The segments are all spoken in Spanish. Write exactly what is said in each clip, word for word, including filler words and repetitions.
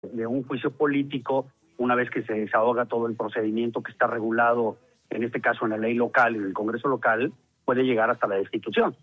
de un juicio político, una vez que se desahoga todo el procedimiento que está regulado, en este caso en la ley local y en el Congreso local, puede llegar hasta la destitución.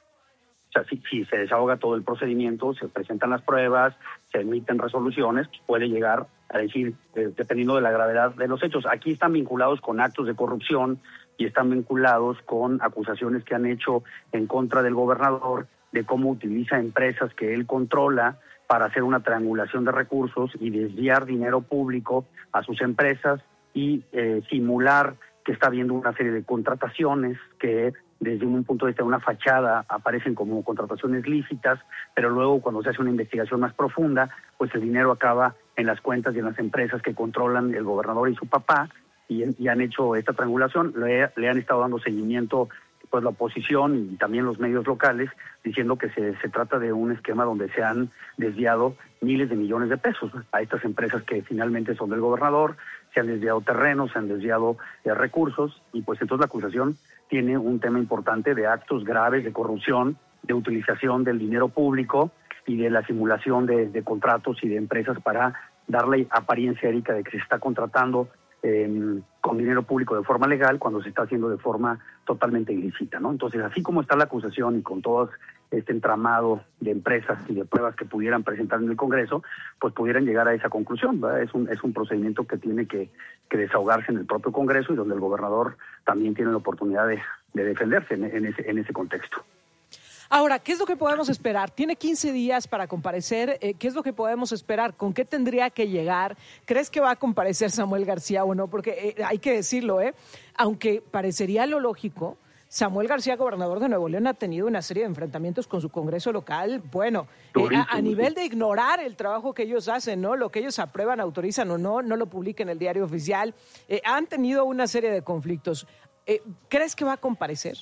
O sea, si, si se desahoga todo el procedimiento, se presentan las pruebas, se emiten resoluciones, puede llegar a decir, eh, dependiendo de la gravedad de los hechos. Aquí están vinculados con actos de corrupción y están vinculados con acusaciones que han hecho en contra del gobernador de cómo utiliza empresas que él controla para hacer una triangulación de recursos y desviar dinero público a sus empresas y eh, simular que está habiendo una serie de contrataciones que desde un punto de vista de una fachada aparecen como contrataciones lícitas, pero luego cuando se hace una investigación más profunda, pues el dinero acaba en las cuentas y en las empresas que controlan el gobernador y su papá, y, y han hecho esta triangulación, le, le han estado dando seguimiento pues la oposición y también los medios locales, diciendo que se, se trata de un esquema donde se han desviado miles de millones de pesos a estas empresas que finalmente son del gobernador, se han desviado terrenos, se han desviado eh, recursos, y pues entonces la acusación tiene un tema importante de actos graves de corrupción, de utilización del dinero público y de la simulación de, de contratos y de empresas para darle apariencia, Erika, de que se está contratando eh, con dinero público de forma legal cuando se está haciendo de forma totalmente ilícita, ¿no? Entonces, así como está la acusación y con todo este entramado de empresas y de pruebas que pudieran presentar en el Congreso, pues pudieran llegar a esa conclusión, ¿verdad? Es un, es un procedimiento que tiene que, que desahogarse en el propio Congreso y donde el gobernador también tiene la oportunidad de, de defenderse en, en, ese, en ese contexto. Ahora, ¿qué es lo que podemos esperar? Tiene quince días para comparecer. Eh, ¿Qué es lo que podemos esperar? ¿Con qué tendría que llegar? ¿Crees que va a comparecer Samuel García o no? Porque eh, hay que decirlo, ¿eh? Aunque parecería lo lógico, Samuel García, gobernador de Nuevo León, ha tenido una serie de enfrentamientos con su Congreso local. Bueno, eh, a, a nivel de ignorar el trabajo que ellos hacen, ¿no? Lo que ellos aprueban, autorizan o no, no lo publiquen en el diario oficial. Eh, han tenido una serie de conflictos. Eh, ¿Crees que va a comparecer?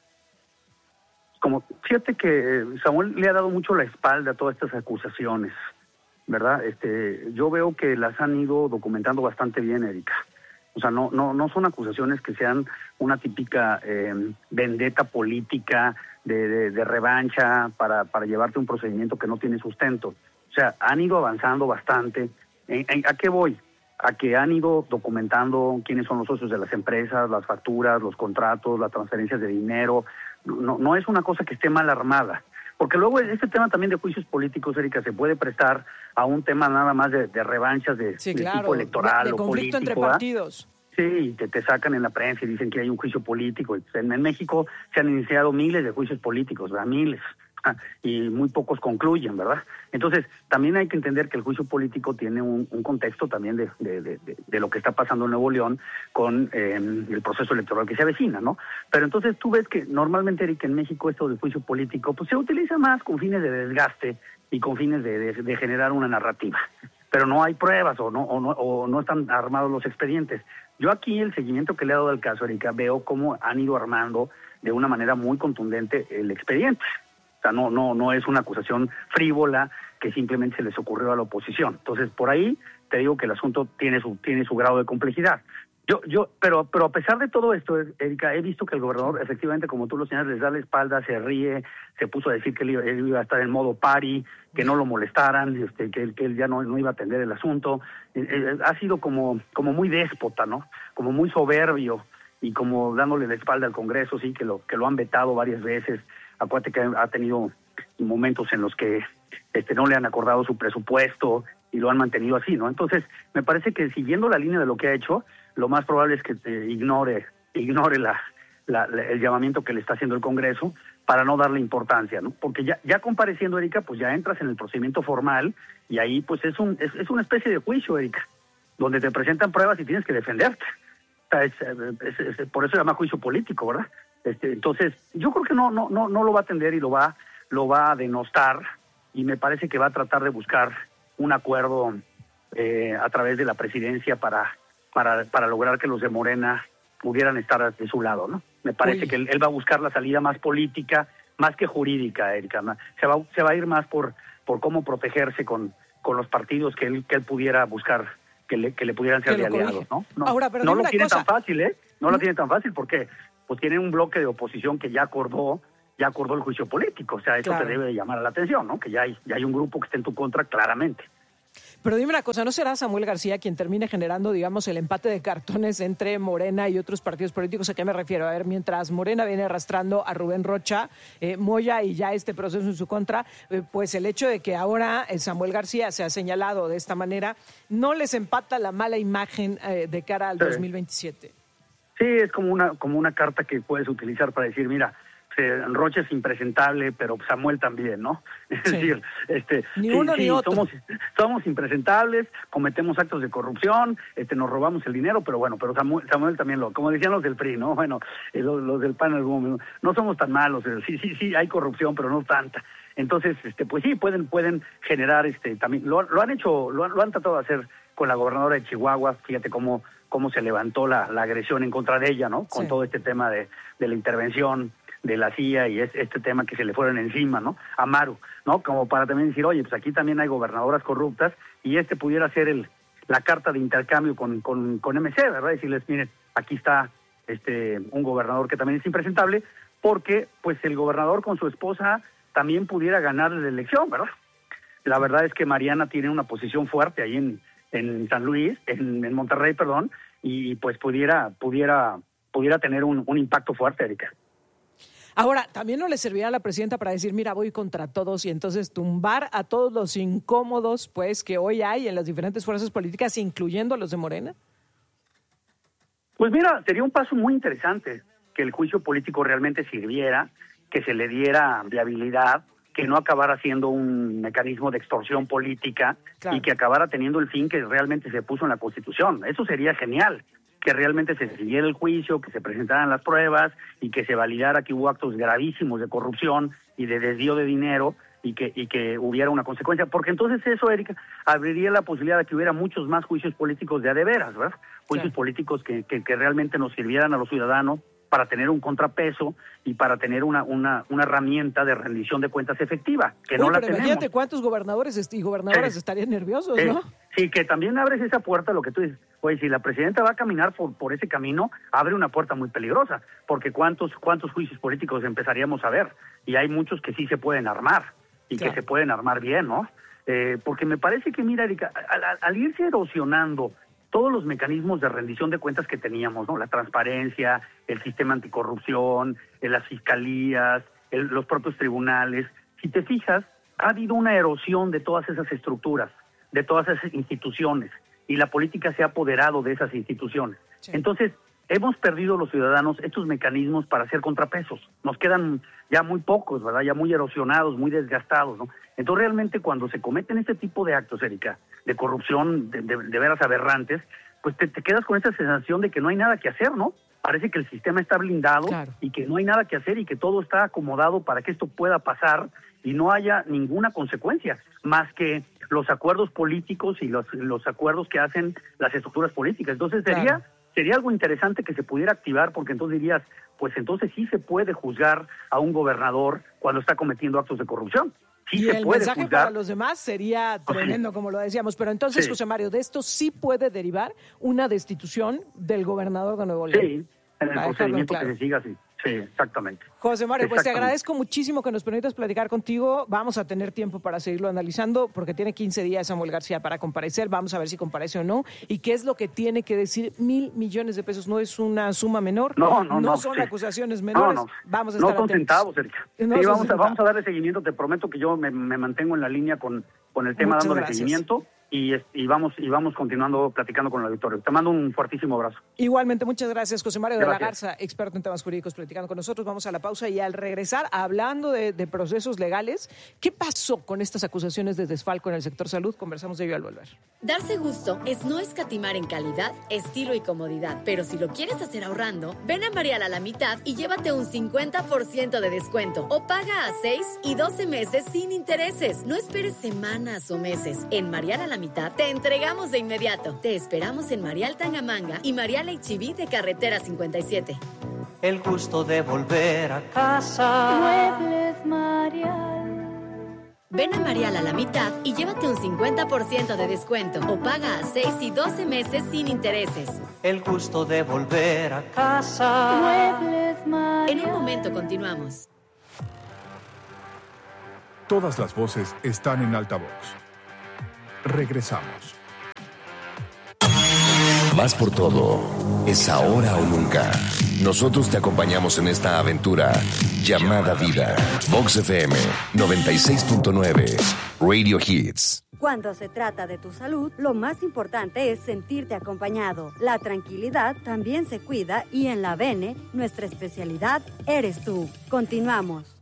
Como, fíjate que Samuel le ha dado mucho la espalda a todas estas acusaciones, ¿verdad? Este, yo veo que las han ido documentando bastante bien, Erika. O sea, no, no, no son acusaciones que sean una típica eh, vendetta política de, de, de revancha para, para llevarte un procedimiento que no tiene sustento. O sea, han ido avanzando bastante. ¿En, en, ¿A qué voy? A que han ido documentando quiénes son los socios de las empresas, las facturas, los contratos, las transferencias de dinero. No, no es una cosa que esté mal armada, porque luego este tema también de juicios políticos, Erika, se puede prestar a un tema nada más de, de revanchas de, sí, de claro, tipo electoral de, de o conflicto político, entre partidos. ¿verdad? Sí, te, te sacan en la prensa y dicen que hay un juicio político. En, en México se han iniciado miles de juicios políticos, ¿verdad? Miles. Y muy pocos concluyen, ¿verdad? Entonces, también hay que entender que el juicio político tiene un, un contexto también de, de, de, de lo que está pasando en Nuevo León con eh, el proceso electoral que se avecina, ¿no? Pero entonces tú ves que normalmente, Erika, en México esto del juicio político pues se utiliza más con fines de desgaste y con fines de, de, de generar una narrativa. Pero no hay pruebas o no, o no o no están armados los expedientes. Yo aquí el seguimiento que le he dado al caso, Erika, veo cómo han ido armando de una manera muy contundente el expediente. O sea, no, no, no es una acusación frívola que simplemente se les ocurrió a la oposición. Entonces, por ahí te digo que el asunto tiene su, tiene su grado de complejidad. Yo, yo, pero, pero a pesar de todo esto, Erika, he visto que el gobernador, efectivamente, como tú lo señalas, les da la espalda, se ríe, se puso a decir que él iba, él iba a estar en modo party, que no lo molestaran, este, que, él, que él ya no, no iba a atender el asunto. Eh, eh, ha sido como, como muy déspota, ¿no? Como muy soberbio y como dándole la espalda al Congreso, sí, que lo, que lo han vetado varias veces. Acuérdate que ha tenido momentos en los que este no le han acordado su presupuesto y lo han mantenido así, ¿no? Entonces, me parece que siguiendo la línea de lo que ha hecho, lo más probable es que eh, ignore ignore la, la, la, el llamamiento que le está haciendo el Congreso para no darle importancia, ¿no? Porque ya ya compareciendo, Erika, pues ya entras en el procedimiento formal y ahí pues es un es, es una especie de juicio, Erika, donde te presentan pruebas y tienes que defenderte. O sea, es, es, es, por eso se llama juicio político, ¿verdad? Este, entonces, yo creo que no no no no lo va a atender y lo va lo va a denostar, y me parece que va a tratar de buscar un acuerdo eh, a través de la presidencia para para para lograr que los de Morena pudieran estar de su lado, ¿no? Me parece Uy. que él, él va a buscar la salida más política, más que jurídica, Erika. Se va se va a ir más por por cómo protegerse con con los partidos que él que él pudiera buscar que le que le pudieran ser de aliados, ¿no? No, Ahora, pero no lo tiene cosa. tan fácil, ¿eh? No lo tiene tan fácil porque pues tiene un bloque de oposición que ya acordó, ya acordó el juicio político. O sea, eso claro. te debe de llamar la atención, ¿no? Que ya hay, ya hay un grupo que está en tu contra claramente. Pero dime una cosa, ¿no será Samuel García quien termine generando, digamos, el empate de cartones entre Morena y otros partidos políticos? ¿A qué me refiero? A ver, mientras Morena viene arrastrando a Rubén Rocha, eh, Moya y ya este proceso en su contra, eh, pues el hecho de que ahora eh, Samuel García se ha señalado de esta manera, ¿no les empata la mala imagen eh, de cara al sí. dos mil veintisiete? Sí, es como una, como una carta que puedes utilizar para decir, mira, Rocha es impresentable, pero Samuel también, ¿no? Es sí. decir, este, ni sí, uno sí, ni otro. Somos, somos impresentables, cometemos actos de corrupción, este, nos robamos el dinero, pero bueno, pero Samuel, Samuel también lo, como decían los del P R I, ¿no? Bueno, eh, los, los del P A N en algún momento, no somos tan malos, eh, sí, sí, sí, hay corrupción, pero no tanta. Entonces, este, pues sí, pueden, pueden generar, este, también, lo, lo han hecho, lo han, lo han tratado de hacer con la gobernadora de Chihuahua, fíjate cómo, cómo se levantó la, la agresión en contra de ella, ¿no? Con sí. todo este tema de, de la intervención de la C I A y es este tema que se le fueron encima, ¿no? A Maru, ¿no? Como para también decir, oye, pues aquí también hay gobernadoras corruptas y este pudiera ser el la carta de intercambio con, con, con M C, ¿verdad? Decirles, miren, aquí está este un gobernador que también es impresentable, porque pues el gobernador con su esposa también pudiera ganar la elección, ¿verdad? La verdad es que Mariana tiene una posición fuerte ahí en, en San Luis, en, en Monterrey, perdón, y pues pudiera, pudiera, pudiera tener un, un impacto fuerte, Erika. Ahora, ¿también no le servirá a la presidenta para decir, mira, voy contra todos y entonces tumbar a todos los incómodos pues que hoy hay en las diferentes fuerzas políticas, incluyendo a los de Morena? Pues mira, sería un paso muy interesante que el juicio político realmente sirviera, que se le diera viabilidad, que no acabara siendo un mecanismo de extorsión política, claro, y que acabara teniendo el fin que realmente se puso en la Constitución. Eso sería genial, que realmente se siguiera el juicio, que se presentaran las pruebas y que se validara que hubo actos gravísimos de corrupción y de desvío de dinero y que y que hubiera una consecuencia. Porque entonces eso, Erika, abriría la posibilidad de que hubiera muchos más juicios políticos de a de veras, ¿verdad? Juicios sí. políticos que, que, que realmente nos sirvieran a los ciudadanos para tener un contrapeso y para tener una una una herramienta de rendición de cuentas efectiva, que Uy, no la pero tenemos. Imagínate cuántos gobernadores y gobernadoras sí. estarían nerviosos, sí. ¿no? Sí, que también abres esa puerta, lo que tú dices, oye, si la presidenta va a caminar por, por ese camino, abre una puerta muy peligrosa, porque cuántos cuántos juicios políticos empezaríamos a ver, y hay muchos que sí se pueden armar, y claro. que se pueden armar bien, ¿no? Eh, porque me parece que, mira, Erika, al, al, al irse erosionando todos los mecanismos de rendición de cuentas que teníamos, ¿no? La transparencia, el sistema anticorrupción, las fiscalías, el, los propios tribunales. Si te fijas, ha habido una erosión de todas esas estructuras, de todas esas instituciones, y la política se ha apoderado de esas instituciones. Sí. Entonces, hemos perdido los ciudadanos estos mecanismos para hacer contrapesos. Nos quedan ya muy pocos, ¿verdad? Ya muy erosionados, muy desgastados, ¿no? Entonces, realmente, cuando se cometen este tipo de actos, Erika, de corrupción, de, de, de veras aberrantes, pues te, te quedas con esa sensación de que no hay nada que hacer, ¿no? Parece que el sistema está blindado, claro, y que no hay nada que hacer y que todo está acomodado para que esto pueda pasar y no haya ninguna consecuencia, más que los acuerdos políticos y los, los acuerdos que hacen las estructuras políticas. Entonces, sería... Claro. Sería algo interesante que se pudiera activar, porque entonces dirías, pues entonces sí se puede juzgar a un gobernador cuando está cometiendo actos de corrupción. Sí y se el puede mensaje juzgar. Para los demás sería tremendo, como lo decíamos. Pero entonces, sí. José Mario, de esto sí puede derivar una destitución del gobernador de Nuevo León. Sí, en el procedimiento claro. que se siga así. Sí, exactamente. José Mario, pues te agradezco muchísimo que nos permitas platicar contigo. Vamos a tener tiempo para seguirlo analizando, porque tiene quince días Samuel García para comparecer. Vamos a ver si comparece o no. ¿Y qué es lo que tiene que decir? Mil millones de pesos no es una suma menor. No, no, no. No son sí. acusaciones menores. No, no. Vamos a estar No son atentos. centavos, Erika. No sí, vamos a, vamos a darle seguimiento. Te prometo que yo me, me mantengo en la línea con, con el tema, Muchas dándole gracias. seguimiento. Y, y vamos y vamos continuando platicando con el auditorio. Te mando un fuertísimo abrazo. Igualmente, muchas gracias, José Mario gracias. de la Garza, experto en temas jurídicos, platicando con nosotros. Vamos a la pausa y al regresar, hablando de, de procesos legales, ¿qué pasó con estas acusaciones de desfalco en el sector salud? Conversamos de ello al volver. Darse gusto es no escatimar en calidad, estilo y comodidad, pero si lo quieres hacer ahorrando, ven a Marial a la mitad y llévate un cincuenta por ciento de descuento o paga a seis y doce meses sin intereses. No esperes semanas o meses. En Marial a la mitad te entregamos de inmediato. Te esperamos en Marial Tangamanga y Marial H I V de Carretera cincuenta y siete. El gusto de volver a casa. Muebles Marial. Ven a Marial a la mitad y llévate un cincuenta por ciento de descuento o paga a seis y doce meses sin intereses. El gusto de volver a casa. Muebles Marial. En un momento continuamos. Todas las voces están en altavoz. Regresamos. Vas por todo. Es ahora o nunca. Nosotros te acompañamos en esta aventura llamada vida. Vox F M noventa y seis punto nueve. Radio Hits. Cuando se trata de tu salud, lo más importante es sentirte acompañado. La tranquilidad también se cuida y en la Bene, nuestra especialidad eres tú. Continuamos.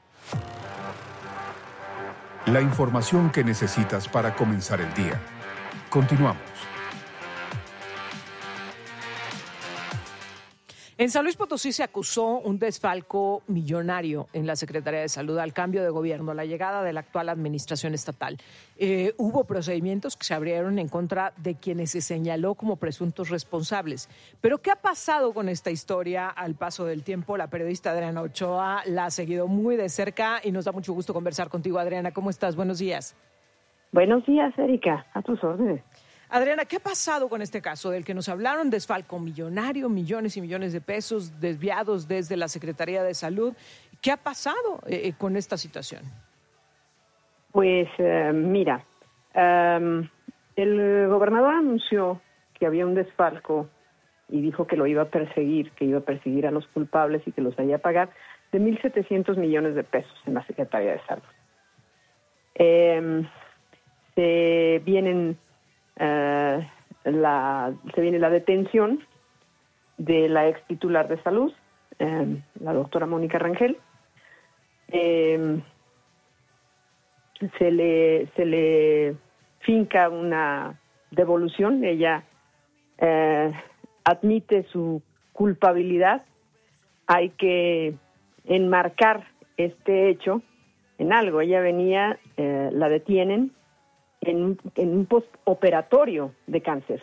La información que necesitas para comenzar el día. Continuamos. En San Luis Potosí se acusó un desfalco millonario en la Secretaría de Salud al cambio de gobierno, la llegada de la actual administración estatal. Eh, hubo procedimientos que se abrieron en contra de quienes se señaló como presuntos responsables. Pero ¿qué ha pasado con esta historia al paso del tiempo? La periodista Adriana Ochoa la ha seguido muy de cerca y nos da mucho gusto conversar contigo, Adriana. ¿Cómo estás? Buenos días. Buenos días, Erika. A tus órdenes. Adriana, ¿qué ha pasado con este caso del que nos hablaron? Desfalco millonario, millones y millones de pesos desviados desde la Secretaría de Salud. ¿Qué ha pasado eh, con esta situación? Pues uh, mira, um, el gobernador anunció que había un desfalco y dijo que lo iba a perseguir, que iba a perseguir a los culpables y que los haría pagar de mil setecientos millones de pesos en la Secretaría de Salud. Eh, se vienen... Uh, la, se viene la detención de la ex titular de salud, eh, la doctora Mónica Rangel. Eh, se le se le finca una devolución. Ella eh, admite su culpabilidad. Hay que enmarcar este hecho en algo. Ella venía, eh, la detienen en, en un postoperatorio de cáncer.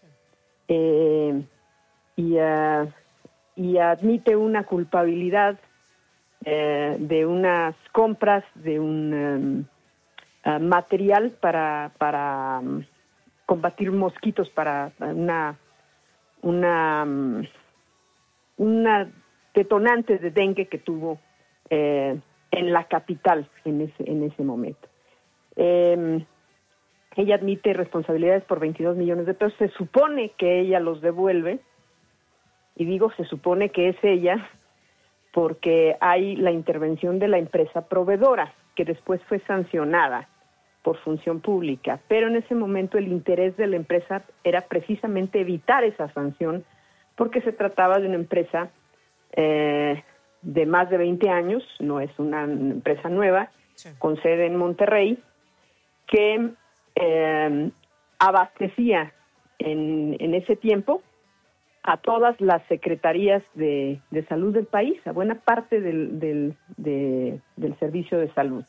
Eh, y, uh, y admite una culpabilidad eh, de unas compras de un um, uh, material para, para um, combatir mosquitos, para una, una, um, una detonante de dengue que tuvo eh, en la capital en ese, en ese momento. Eh, Ella admite responsabilidades por veintidós millones de pesos. Se supone que ella los devuelve, y digo se supone que es ella, porque hay la intervención de la empresa proveedora, que después fue sancionada por función pública. Pero en ese momento el interés de la empresa era precisamente evitar esa sanción, porque se trataba de una empresa eh, de más de veinte años, no es una empresa nueva, sí, con sede en Monterrey, que Eh, abastecía en, en ese tiempo a todas las secretarías de, de salud del país, a buena parte del, del, de, del servicio de salud.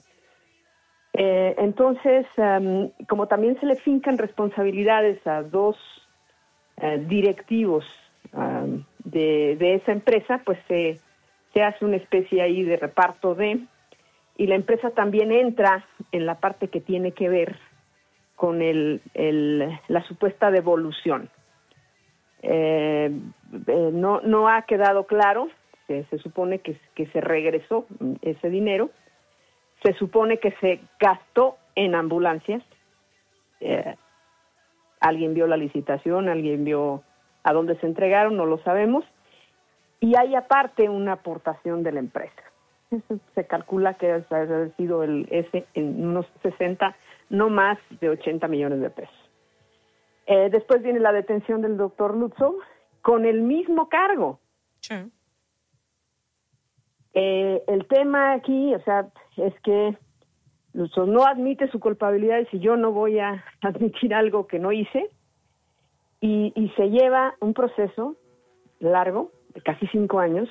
Eh, entonces, um, como también se le fincan responsabilidades a dos uh, directivos um, de, de esa empresa, pues se, se hace una especie ahí de reparto de, y la empresa también entra en la parte que tiene que ver con el, el, la supuesta devolución. Eh, eh, no, no ha quedado claro, se, se supone que, que se regresó ese dinero, se supone que se gastó en ambulancias, eh, alguien vio la licitación, alguien vio a dónde se entregaron, no lo sabemos, y hay aparte una aportación de la empresa. Eso se calcula que ha sido el ese en unos sesenta, no más de ochenta millones de pesos. Eh, después viene la detención del doctor Lutzow con el mismo cargo. Sí. Eh, el tema aquí, o sea, es que Lutzow no admite su culpabilidad y si yo no voy a admitir algo que no hice, y, y se lleva un proceso largo, de casi cinco años,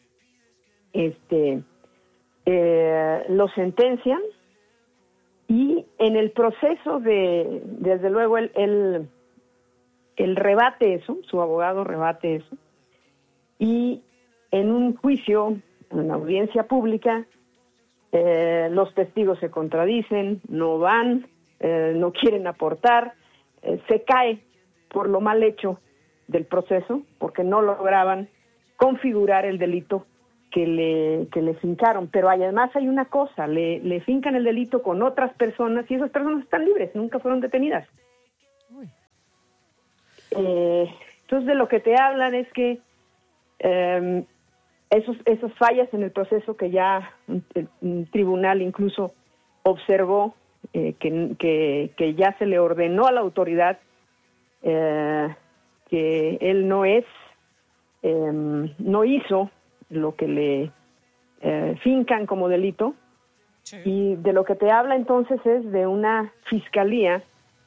este, eh, lo sentencian. Y en el proceso de, desde luego, él, él, él rebate eso, su abogado rebate eso, y en un juicio, en una audiencia pública, eh, los testigos se contradicen, no van, eh, no quieren aportar, eh, se cae por lo mal hecho del proceso, porque no lograban configurar el delito que le, que le fincaron. Pero además hay una cosa, le, le fincan el delito con otras personas y esas personas están libres, nunca fueron detenidas. Eh, entonces de lo que te hablan es que eh, esos, esas fallas en el proceso que ya el, el tribunal incluso observó, eh, que, que, que ya se le ordenó a la autoridad eh, que él no es, eh, no hizo lo que le eh, fincan como delito. Sí. Y de lo que te habla entonces es de una fiscalía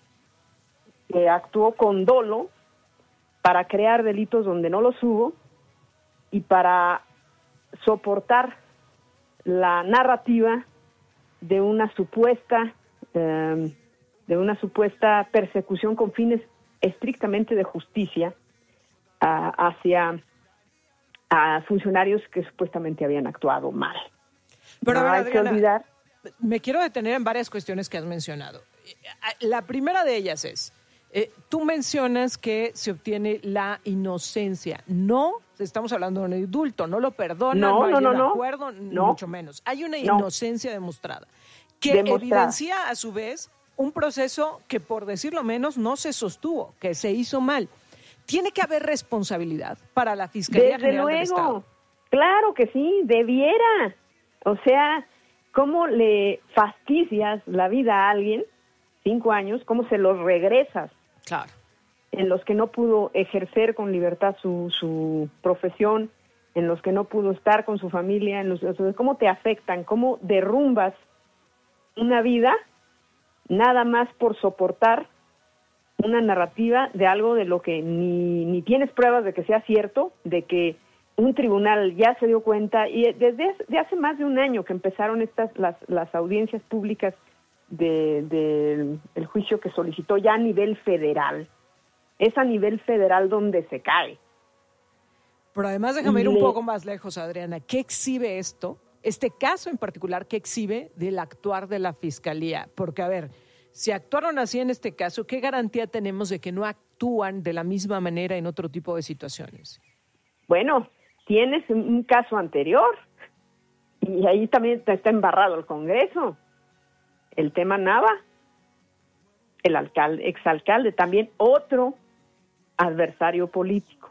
que actuó con dolo para crear delitos donde no los hubo y para soportar la narrativa de una supuesta eh, de una supuesta persecución con fines estrictamente de justicia uh, hacia a funcionarios que supuestamente habían actuado mal. Pero no a ver, hay Adriana, que olvidar. Me quiero detener en varias cuestiones que has mencionado. La primera de ellas es, eh, tú mencionas que se obtiene la inocencia. No, estamos hablando de un adulto, no lo perdonan, no, no hay no, no, un no. acuerdo, no. mucho menos. Hay una no. inocencia demostrada, que demostrada. evidencia a su vez un proceso que, por decirlo menos, no se sostuvo, que se hizo mal. Tiene que haber responsabilidad para la Fiscalía Desde General luego. del Estado. Claro que sí, debiera. O sea, ¿cómo le fastidias la vida a alguien, cinco años, cómo se los regresas? Claro. En los que no pudo ejercer con libertad su, su profesión, en los que no pudo estar con su familia, en los, cómo te afectan, cómo derrumbas una vida nada más por soportar una narrativa de algo de lo que ni, ni tienes pruebas de que sea cierto, de que un tribunal ya se dio cuenta, y desde hace, hace más de un año que empezaron estas las, las audiencias públicas de, de el juicio que solicitó ya a nivel federal. Es a nivel federal donde se cae. Pero además déjame ir un poco más lejos, Adriana. ¿Qué exhibe esto? Este caso en particular, ¿qué exhibe del actuar de la Fiscalía? Porque, a ver, si actuaron así en este caso, ¿qué garantía tenemos de que no actúan de la misma manera en otro tipo de situaciones? Bueno, tienes un caso anterior y ahí también está embarrado el Congreso. El tema Nava, el alcalde, exalcalde, también otro adversario político.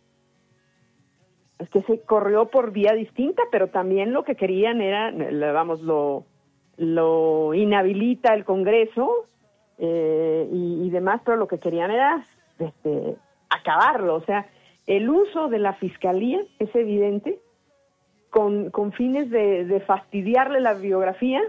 Es que se corrió por vía distinta, pero también lo que querían era, vamos, lo, lo inhabilita el Congreso eh, y, y demás, pero lo que querían era este, acabarlo. O sea, el uso de la Fiscalía es evidente, con, con fines de, de fastidiarle la biografía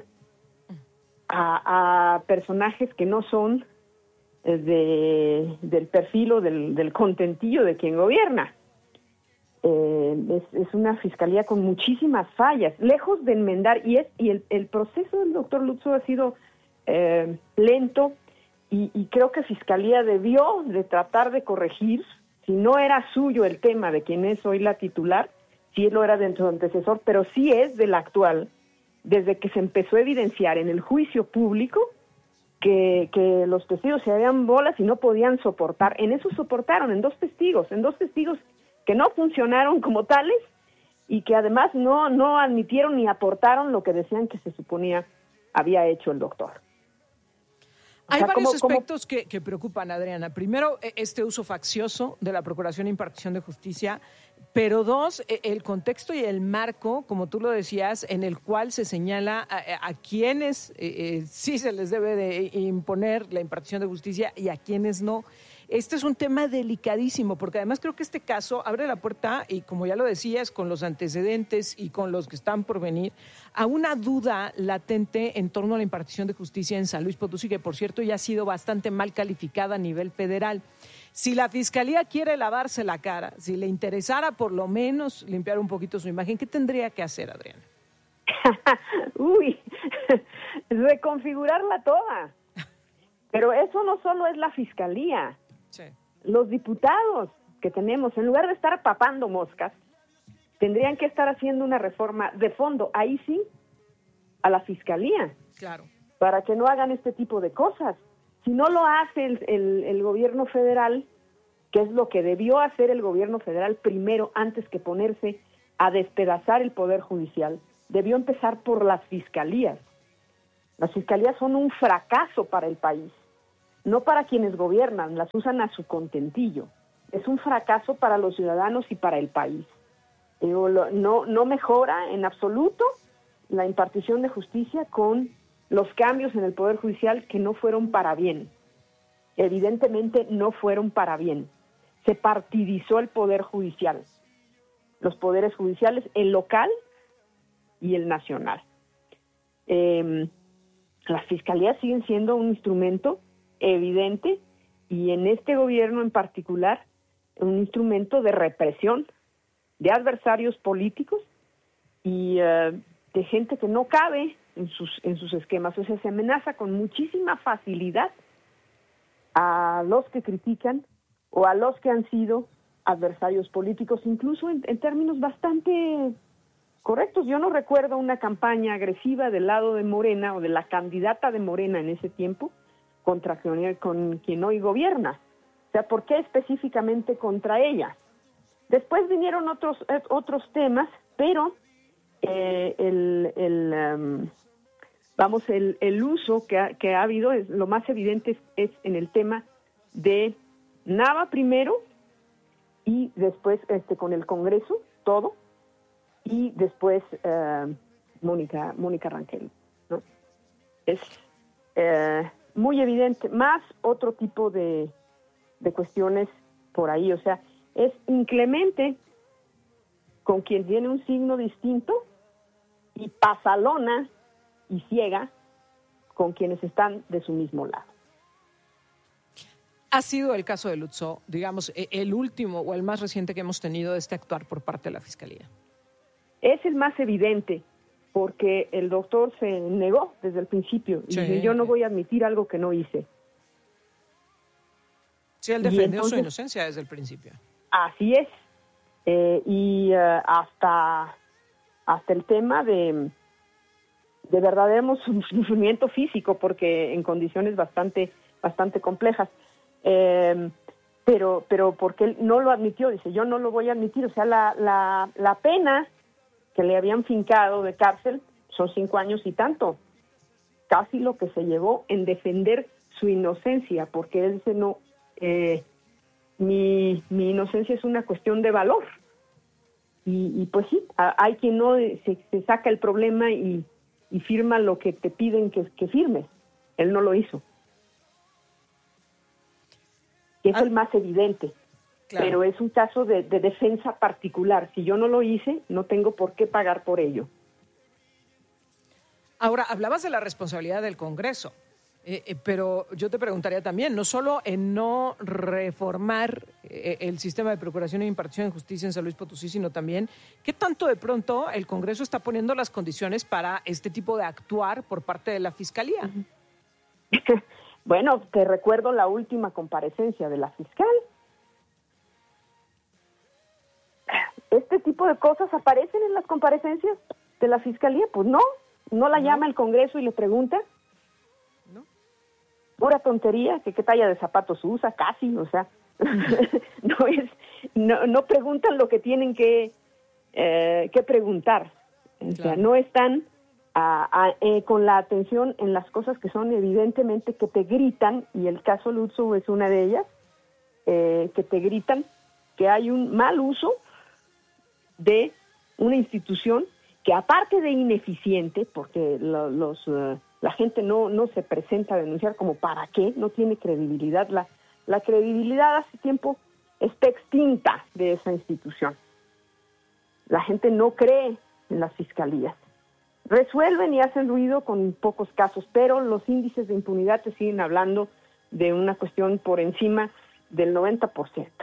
a, a personajes que no son de, del perfil o del, del contentillo de quien gobierna. Eh, es, es una fiscalía con muchísimas fallas, lejos de enmendar, y es y el, el proceso del doctor Lutzow ha sido eh, lento, y, y creo que Fiscalía debió de tratar de corregir, si no era suyo el tema de quien es hoy la titular, sí lo era de su antecesor, pero sí es del actual, desde que se empezó a evidenciar en el juicio público que, que los testigos se habían bolas y no podían soportar. En eso soportaron, en dos testigos, en dos testigos que no funcionaron como tales y que además no, no admitieron ni aportaron lo que decían que se suponía había hecho el doctor. O Hay sea, varios ¿cómo, aspectos cómo? Que, que preocupan, Adriana. Primero, este uso faccioso de la Procuración e Impartición de Justicia, pero dos, el contexto y el marco, como tú lo decías, en el cual se señala a, a quienes eh, sí se les debe de imponer la impartición de justicia y a quienes no. Este es un tema delicadísimo, porque además creo que este caso abre la puerta, y como ya lo decías, con los antecedentes y con los que están por venir, a una duda latente en torno a la impartición de justicia en San Luis Potosí, que por cierto ya ha sido bastante mal calificada a nivel federal. Si la Fiscalía quiere lavarse la cara, si le interesara por lo menos limpiar un poquito su imagen, ¿qué tendría que hacer, Adriana? Uy, reconfigurarla toda. Pero eso no solo es la Fiscalía. Sí. Los diputados que tenemos, en lugar de estar papando moscas, tendrían que estar haciendo una reforma de fondo, ahí sí, a la Fiscalía. Claro. Para que no hagan este tipo de cosas. Si no lo hace el, el, el gobierno federal, que es lo que debió hacer el gobierno federal primero, antes que ponerse a despedazar el Poder Judicial, debió empezar por las fiscalías. Las fiscalías son un fracaso para el país, no para quienes gobiernan, las usan a su contentillo. Es un fracaso para los ciudadanos y para el país. Digo, no, no mejora en absoluto la impartición de justicia con los cambios en el Poder Judicial que no fueron para bien. Evidentemente no fueron para bien. Se partidizó el Poder Judicial. Los poderes judiciales, el local y el nacional. Eh, las fiscalías siguen siendo un instrumento evidente y en este gobierno en particular un instrumento de represión de adversarios políticos y uh, de gente que no cabe en sus en sus esquemas. O sea, se amenaza con muchísima facilidad a los que critican o a los que han sido adversarios políticos, incluso en, en términos bastante correctos. Yo no recuerdo una campaña agresiva del lado de Morena o de la candidata de Morena en ese tiempo contra quien, con quien hoy gobierna. O sea, ¿por qué específicamente contra ella? Después vinieron otros eh, otros temas, pero eh, el, el um, vamos el, el uso que ha, que ha habido es lo más evidente es, es en el tema de Nava primero y después este con el Congreso todo y después uh, Mónica Mónica Rangel, ¿no? Es eh, muy evidente, más otro tipo de de cuestiones por ahí, o sea, es inclemente con quien tiene un signo distinto y pasalona y ciega con quienes están de su mismo lado. Ha sido el caso de Lutzow, digamos, el último o el más reciente que hemos tenido de este actuar por parte de la Fiscalía. Es el más evidente, porque el doctor se negó desde el principio y sí. dice, yo no voy a admitir algo que no hice. Sí, él defendió entonces, su inocencia desde el principio. Así es. Eh, y uh, hasta, hasta el tema de, de verdadero sufrimiento físico, porque en condiciones bastante, bastante complejas. Eh, pero, pero porque él no lo admitió, dice, yo no lo voy a admitir. O sea, la, la, la pena que le habían fincado de cárcel son cinco años y tanto. Casi lo que se llevó en defender su inocencia, porque él dice, no, eh, mi, mi inocencia es una cuestión de valor. Y, y pues sí, hay quien no se, se saca el problema y, y firma lo que te piden que, que firmes. Él no lo hizo. Es ah, el más evidente, claro. Pero es un caso de, de defensa particular. Si yo no lo hice, no tengo por qué pagar por ello. Ahora, hablabas de la responsabilidad del Congreso, eh, eh, pero yo te preguntaría también, no solo en no reformar eh, el sistema de procuración e impartición de justicia en San Luis Potosí, sino también, ¿qué tanto de pronto el Congreso está poniendo las condiciones para este tipo de actuar por parte de la Fiscalía? Uh-huh. Bueno, te recuerdo la última comparecencia de la fiscal. ¿Este tipo de cosas aparecen en las comparecencias de la Fiscalía? Pues no, no la no. llama el Congreso y le pregunta. No. Pura tontería, que qué talla de zapatos usa, casi, o sea, no es, no, no preguntan lo que tienen que, eh, que preguntar. O claro. sea, no están A, a, eh, con la atención en las cosas que son evidentemente que te gritan, y el caso Lutzow es una de ellas, eh, que te gritan que hay un mal uso de una institución que, aparte de ineficiente, porque lo, los, uh, la gente no, no se presenta a denunciar como para qué, no tiene credibilidad. La, la credibilidad hace tiempo está extinta de esa institución. La gente no cree en las fiscalías. Resuelven y hacen ruido con pocos casos, pero los índices de impunidad te siguen hablando de una cuestión por encima del noventa por ciento.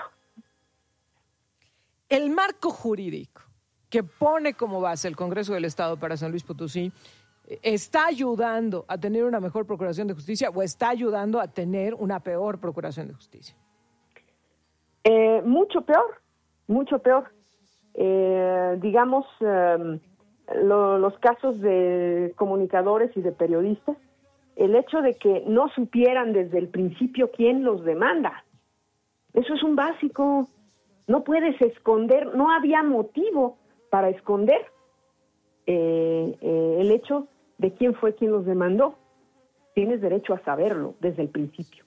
El marco jurídico que pone como base el Congreso del Estado para San Luis Potosí, ¿está ayudando a tener una mejor procuración de justicia o está ayudando a tener una peor procuración de justicia? Eh, mucho peor, mucho peor. Eh, digamos... Eh, Lo, los casos de comunicadores y de periodistas, el hecho de que no supieran desde el principio quién los demanda, eso es un básico. No puedes esconder, no había motivo para esconder eh, eh, el hecho de quién fue quien los demandó. Tienes derecho a saberlo desde el principio.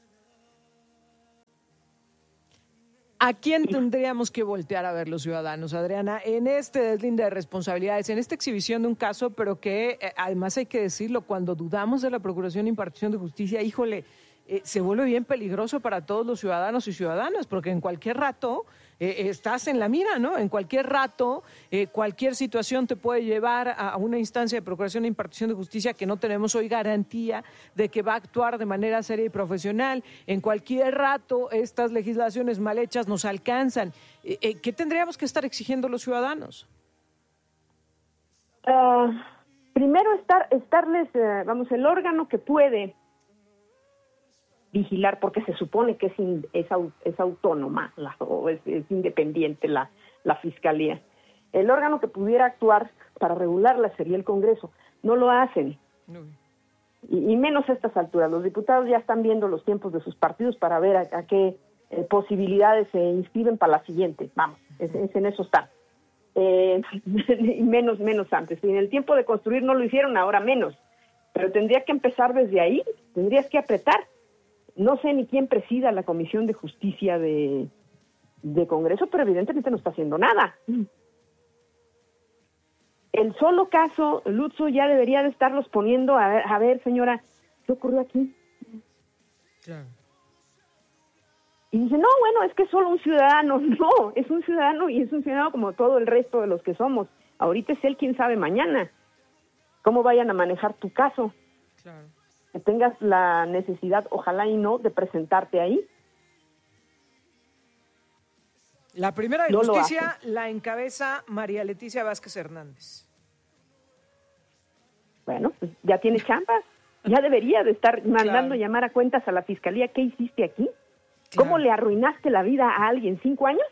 ¿A quién tendríamos que voltear a ver los ciudadanos, Adriana, en este deslinde de responsabilidades, en esta exhibición de un caso, pero que eh, además hay que decirlo, cuando dudamos de la Procuración e Impartición de Justicia, híjole, eh, se vuelve bien peligroso para todos los ciudadanos y ciudadanas, porque en cualquier rato eh, estás en la mira, ¿no? En cualquier rato, eh, cualquier situación te puede llevar a, a una instancia de Procuración e Impartición de Justicia que no tenemos hoy garantía de que va a actuar de manera seria y profesional. En cualquier rato estas legislaciones mal hechas nos alcanzan. Eh, eh, ¿Qué tendríamos que estar exigiendo los ciudadanos? Uh, primero, estar, estarles, uh, vamos, el órgano que puede vigilar, porque se supone que es, in, es, es autónoma la, o es, es independiente la, la Fiscalía. El órgano que pudiera actuar para regularla sería el Congreso. No lo hacen. No. Y, y menos a estas alturas. Los diputados ya están viendo los tiempos de sus partidos para ver a, a qué eh, posibilidades se inscriben para la siguiente. Vamos, es, es en eso están. Eh, y menos, menos antes. Y en el tiempo de construir no lo hicieron, ahora menos. Pero tendría que empezar desde ahí. Tendrías que apretar. No sé ni quién presida la Comisión de Justicia de, de Congreso, pero evidentemente no está haciendo nada. El solo caso, Lutzo, ya debería de estarlos poniendo a ver, a ver, señora, ¿qué ocurrió aquí? Claro. Y dice, no, bueno, es que es solo un ciudadano. No, es un ciudadano y es un ciudadano como todo el resto de los que somos. Ahorita es él quien sabe mañana cómo vayan a manejar tu caso. Claro. Que tengas la necesidad, ojalá y no, de presentarte ahí. La primera de no justicia la encabeza María Leticia Vázquez Hernández. Bueno, pues ya tiene chamba. Ya debería de estar mandando Claro. llamar a cuentas a la Fiscalía. ¿Qué hiciste aquí? Claro. ¿Cómo le arruinaste la vida a alguien? ¿Cinco años?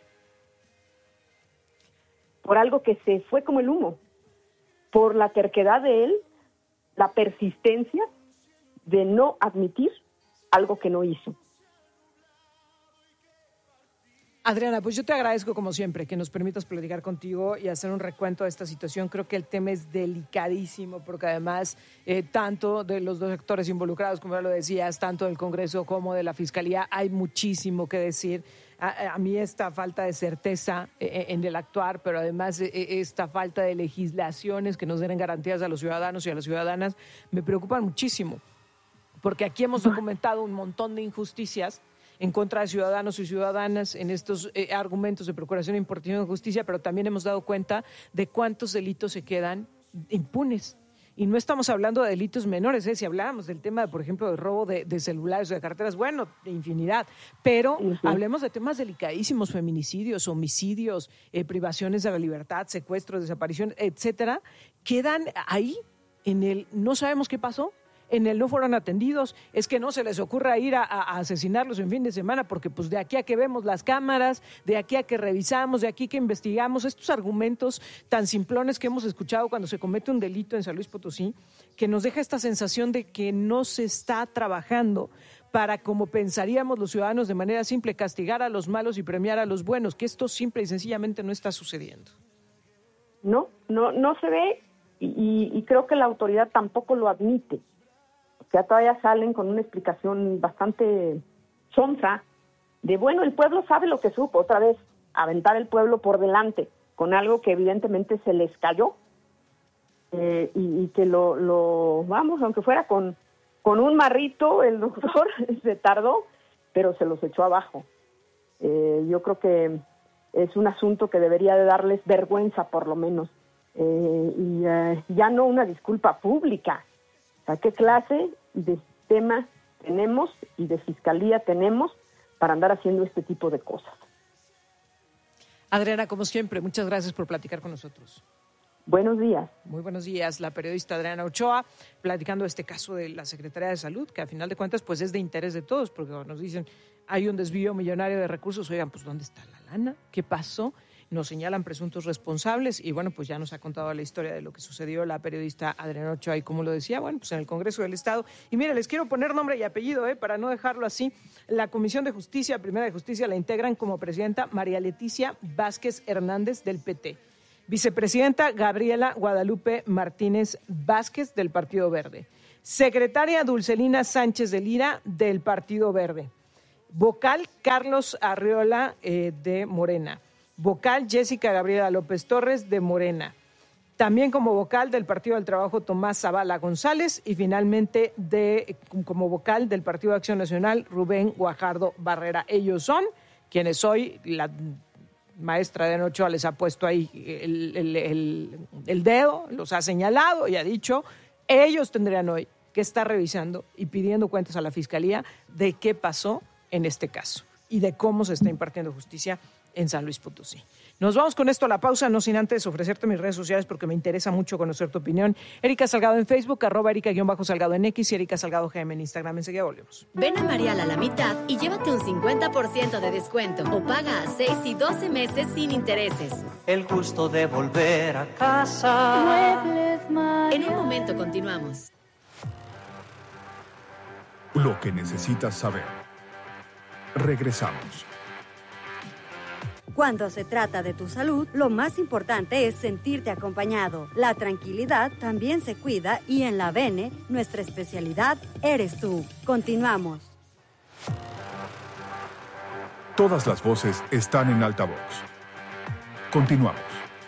Por algo que se fue como el humo. Por la terquedad de él, la persistencia de no admitir algo que no hizo. Adriana, pues yo te agradezco como siempre que nos permitas platicar contigo y hacer un recuento de esta situación. Creo que el tema es delicadísimo porque además eh, tanto de los dos actores involucrados, como ya lo decías, tanto del Congreso como de la Fiscalía, hay muchísimo que decir. A, a mí esta falta de certeza eh, en el actuar, pero además eh, esta falta de legislaciones que nos den garantías a los ciudadanos y a las ciudadanas me preocupan muchísimo. Porque aquí hemos documentado un montón de injusticias en contra de ciudadanos y ciudadanas en estos eh, argumentos de Procuración e Impartición de Justicia, pero también hemos dado cuenta de cuántos delitos se quedan impunes. Y no estamos hablando de delitos menores, ¿eh? Si habláramos del tema, de, por ejemplo, de robo de, de celulares o de carteras, bueno, de infinidad. Pero uh-huh. hablemos de temas delicadísimos, feminicidios, homicidios, eh, privaciones de la libertad, secuestros, desaparición, etcétera. Quedan ahí en el no sabemos qué pasó. En el no fueron atendidos, es que no se les ocurra ir a, a asesinarlos en fin de semana, porque pues de aquí a que vemos las cámaras, de aquí a que revisamos, de aquí que investigamos, estos argumentos tan simplones que hemos escuchado cuando se comete un delito en San Luis Potosí, que nos deja esta sensación de que no se está trabajando para, como pensaríamos los ciudadanos de manera simple, castigar a los malos y premiar a los buenos, que esto simple y sencillamente no está sucediendo. No, no, no se ve y, y creo que la autoridad tampoco lo admite. Ya todavía salen con una explicación bastante sonsa de, bueno, el pueblo sabe lo que supo, otra vez, aventar el pueblo por delante, con algo que evidentemente se les cayó, eh, y, y que lo, lo, vamos, aunque fuera con, con un marrito, el doctor se tardó, pero se los echó abajo. Eh, yo creo que es un asunto que debería de darles vergüenza, por lo menos, eh, y eh, ya no una disculpa pública. O sea, ¿qué clase de sistema tenemos y de fiscalía tenemos para andar haciendo este tipo de cosas? Adriana, como siempre, muchas gracias por platicar con nosotros. Buenos días. Muy buenos días. La periodista Adriana Ochoa, platicando este caso de la Secretaría de Salud, que a final de cuentas pues es de interés de todos, porque nos dicen hay un desvío millonario de recursos. Oigan, pues ¿dónde está la lana? ¿Qué pasó? Nos señalan presuntos responsables y bueno, pues ya nos ha contado la historia de lo que sucedió la periodista Adriana Ochoa y como lo decía, bueno, pues en el Congreso del Estado. Y mira, les quiero poner nombre y apellido, ¿eh? Para no dejarlo así. La Comisión de Justicia, Primera de Justicia, la integran como presidenta María Leticia Vázquez Hernández del P T. Vicepresidenta Gabriela Guadalupe Martínez Vázquez, del Partido Verde. Secretaria Dulcelina Sánchez de Lira, del Partido Verde. Vocal Carlos Arriola, eh, de Morena. Vocal Jessica Gabriela López Torres, de Morena. También como vocal del Partido del Trabajo Tomás Zavala González y finalmente de, como vocal del Partido de Acción Nacional Rubén Guajardo Barrera. Ellos son quienes hoy la maestra de Ochoa les ha puesto ahí el, el, el, el dedo, los ha señalado y ha dicho, ellos tendrían hoy que estar revisando y pidiendo cuentas a la Fiscalía de qué pasó en este caso y de cómo se está impartiendo justicia en San Luis Potosí. Nos vamos con esto a la pausa, no sin antes ofrecerte mis redes sociales porque me interesa mucho conocer tu opinión. Erika Salgado en Facebook, arroba Erika-Salgado en X y Erika Salgado G M en Instagram. Enseguida volvemos. Ven a Marial a la mitad y llévate un cincuenta por ciento de descuento o paga a seis y doce meses sin intereses. El gusto de volver a casa. Muebles Marial. En un momento continuamos. Lo que necesitas saber. Regresamos. Cuando se trata de tu salud, lo más importante es sentirte acompañado. La tranquilidad también se cuida y en la Bene, nuestra especialidad eres tú. Continuamos. Todas las voces están en altavoz. Continuamos.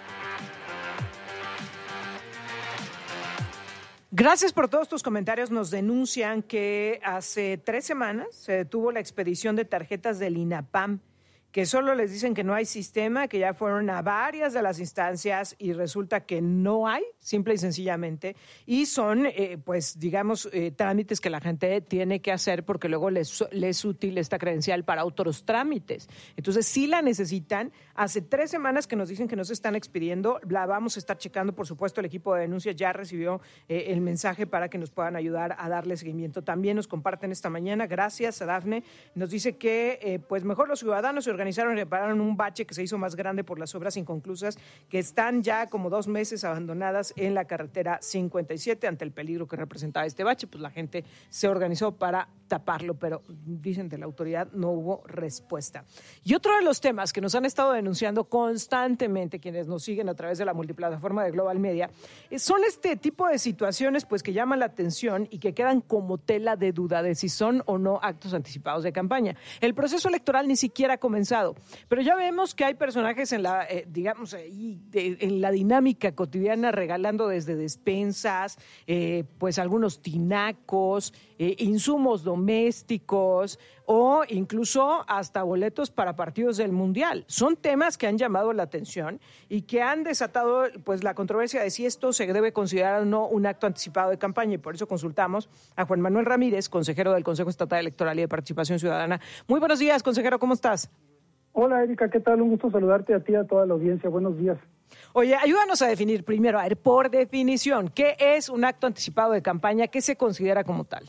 Gracias por todos tus comentarios. Nos denuncian que hace tres semanas se detuvo la expedición de tarjetas del INAPAM, que solo les dicen que no hay sistema, que ya fueron a varias de las instancias y resulta que no hay, simple y sencillamente, y son, eh, pues, digamos, eh, trámites que la gente tiene que hacer porque luego les, les es útil esta credencial para otros trámites. Entonces, sí la necesitan. Hace tres semanas que nos dicen que no se están expidiendo, la vamos a estar checando, por supuesto, el equipo de denuncias ya recibió eh, el mensaje para que nos puedan ayudar a darle seguimiento. También nos comparten esta mañana, gracias a Dafne, nos dice que, eh, pues, mejor los ciudadanos se organizaron y repararon un bache que se hizo más grande por las obras inconclusas que están ya como dos meses abandonadas en la carretera cincuenta y siete ante el peligro que representaba este bache. Pues la gente se organizó para taparlo, pero dicen de la autoridad no hubo respuesta. Y otro de los temas que nos han estado denunciando constantemente quienes nos siguen a través de la multiplataforma de Global Media son este tipo de situaciones pues que llaman la atención y que quedan como tela de duda de si son o no actos anticipados de campaña. El proceso electoral ni siquiera ha comenzado, pero ya vemos que hay personajes en la, eh, digamos, ahí, de, en la dinámica cotidiana regalando desde despensas, eh, pues algunos tinacos, eh, insumos domésticos o incluso hasta boletos para partidos del Mundial. Son temas que han llamado la atención y que han desatado pues la controversia de si esto se debe considerar o no un acto anticipado de campaña, y por eso consultamos a Juan Manuel Ramírez, consejero del Consejo Estatal Electoral y de Participación Ciudadana. Muy buenos días, consejero, ¿cómo estás? Hola, Erika, ¿qué tal? Un gusto saludarte a ti y a toda la audiencia. Buenos días. Oye, ayúdanos a definir primero, a ver, por definición, ¿qué es un acto anticipado de campaña? ¿Qué se considera como tal?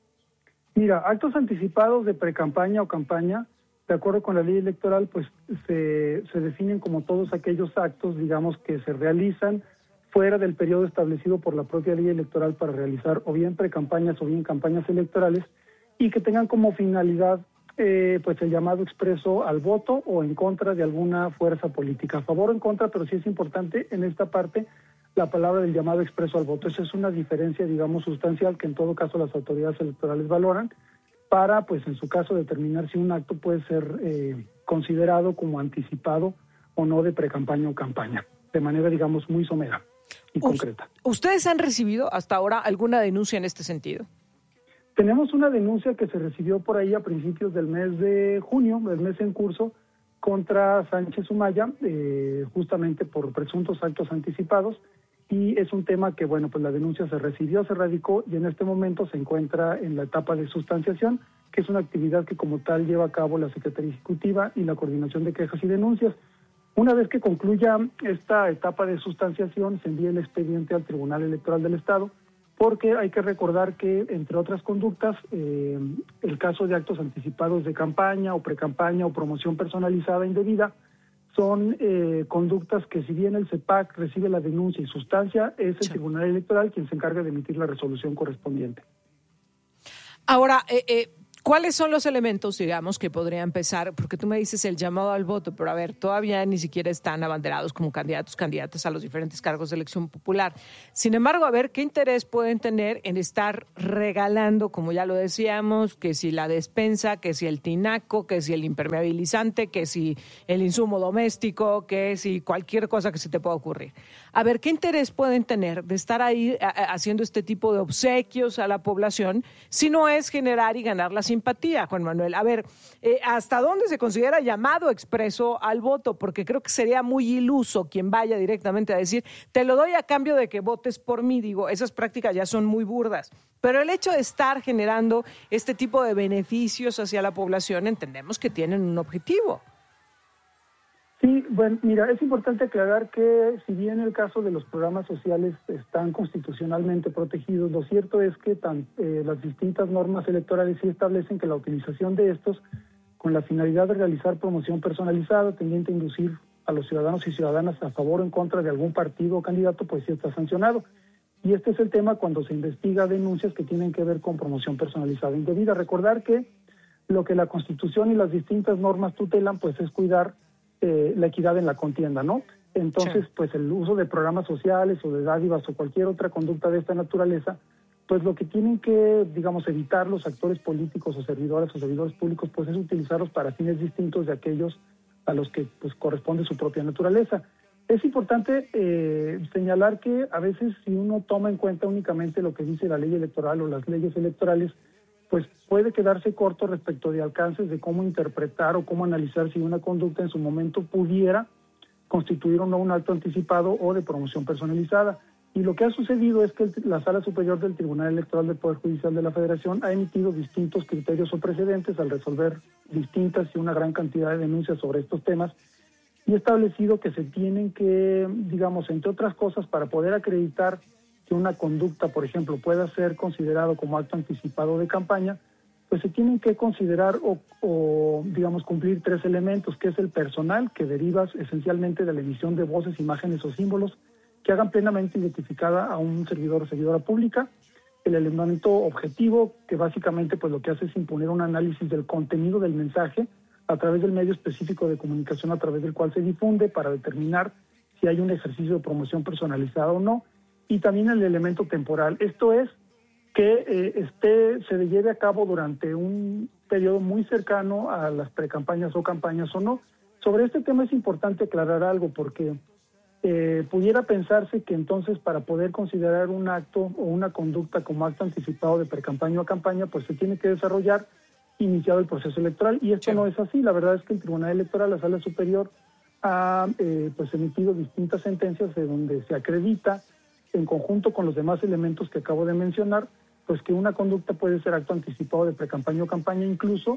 Mira, actos anticipados de precampaña o campaña, de acuerdo con la ley electoral, pues se, se definen como todos aquellos actos, digamos, que se realizan fuera del periodo establecido por la propia ley electoral para realizar o bien precampañas o bien campañas electorales y que tengan como finalidad eh, pues el llamado expreso al voto o en contra de alguna fuerza política, a favor o en contra, pero sí es importante en esta parte la palabra del llamado expreso al voto. Esa es una diferencia, digamos, sustancial que en todo caso las autoridades electorales valoran para, pues en su caso, determinar si un acto puede ser eh, considerado como anticipado o no de precampaña o campaña, de manera, digamos, muy somera y U- concreta. ¿Ustedes han recibido hasta ahora alguna denuncia en este sentido? Tenemos una denuncia que se recibió por ahí a principios del mes de junio, del mes en curso, contra Sánchez Humaya, eh, justamente por presuntos actos anticipados, y es un tema que, bueno, pues la denuncia se recibió, se radicó y en este momento se encuentra en la etapa de sustanciación, que es una actividad que como tal lleva a cabo la Secretaría Ejecutiva y la Coordinación de Quejas y Denuncias. Una vez que concluya esta etapa de sustanciación, se envía el expediente al Tribunal Electoral del Estado, porque hay que recordar que, entre otras conductas, eh, el caso de actos anticipados de campaña o precampaña o promoción personalizada indebida son eh, conductas que, si bien el C E P A C recibe la denuncia y sustancia, es el sí. Tribunal Electoral quien se encarga de emitir la resolución correspondiente. Ahora, eh, eh, ¿Cuáles son los elementos, digamos, que podría empezar? Porque tú me dices el llamado al voto, pero a ver, todavía ni siquiera están abanderados como candidatos, candidatas a los diferentes cargos de elección popular. Sin embargo, a ver, ¿qué interés pueden tener en estar regalando, como ya lo decíamos, que si la despensa, que si el tinaco, que si el impermeabilizante, que si el insumo doméstico, que si cualquier cosa que se te pueda ocurrir? A ver, ¿qué interés pueden tener de estar ahí a, a, haciendo este tipo de obsequios a la población si no es generar y ganar la simpatía, Juan Manuel? A ver, eh, ¿hasta dónde se considera llamado expreso al voto? Porque creo que sería muy iluso quien vaya directamente a decir, te lo doy a cambio de que votes por mí. Digo, esas prácticas ya son muy burdas. Pero el hecho de estar generando este tipo de beneficios hacia la población, entendemos que tienen un objetivo. Sí, bueno, mira, es importante aclarar que si bien el caso de los programas sociales están constitucionalmente protegidos, lo cierto es que tan, eh, las distintas normas electorales sí establecen que la utilización de estos con la finalidad de realizar promoción personalizada, tendiente a inducir a los ciudadanos y ciudadanas a favor o en contra de algún partido o candidato, pues sí está sancionado. Y este es el tema cuando se investiga denuncias que tienen que ver con promoción personalizada indebida. Recordar que lo que la Constitución y las distintas normas tutelan, pues es cuidar Eh, la equidad en la contienda, ¿no? Entonces, sí. pues el uso de programas sociales o de dádivas o cualquier otra conducta de esta naturaleza, pues lo que tienen que, digamos, evitar los actores políticos o servidoras o servidores públicos, pues es utilizarlos para fines distintos de aquellos a los que pues corresponde su propia naturaleza. Es importante eh, señalar que a veces si uno toma en cuenta únicamente lo que dice la ley electoral o las leyes electorales, pues puede quedarse corto respecto de alcances de cómo interpretar o cómo analizar si una conducta en su momento pudiera constituir o no un acto anticipado o de promoción personalizada. Y lo que ha sucedido es que el, la Sala Superior del Tribunal Electoral del Poder Judicial de la Federación ha emitido distintos criterios o precedentes al resolver distintas y una gran cantidad de denuncias sobre estos temas y ha establecido que se tienen que, digamos, entre otras cosas, para poder acreditar que una conducta, por ejemplo, pueda ser considerado como acto anticipado de campaña, pues se tienen que considerar o, o, digamos, cumplir tres elementos, que es el personal, que deriva esencialmente de la emisión de voces, imágenes o símbolos que hagan plenamente identificada a un servidor o servidora pública, el elemento objetivo, que básicamente pues lo que hace es imponer un análisis del contenido del mensaje a través del medio específico de comunicación a través del cual se difunde para determinar si hay un ejercicio de promoción personalizada o no, y también el elemento temporal. Esto es que eh, esté, se lleve a cabo durante un periodo muy cercano a las precampañas o campañas o no. Sobre este tema es importante aclarar algo porque eh, pudiera pensarse que entonces para poder considerar un acto o una conducta como acto anticipado de precampaña o campaña, pues se tiene que desarrollar iniciado el proceso electoral, y esto sí. no es así. La verdad es que el Tribunal Electoral, la Sala Superior, ha eh, pues emitido distintas sentencias de donde se acredita, en conjunto con los demás elementos que acabo de mencionar, pues que una conducta puede ser acto anticipado de precampaña o campaña, incluso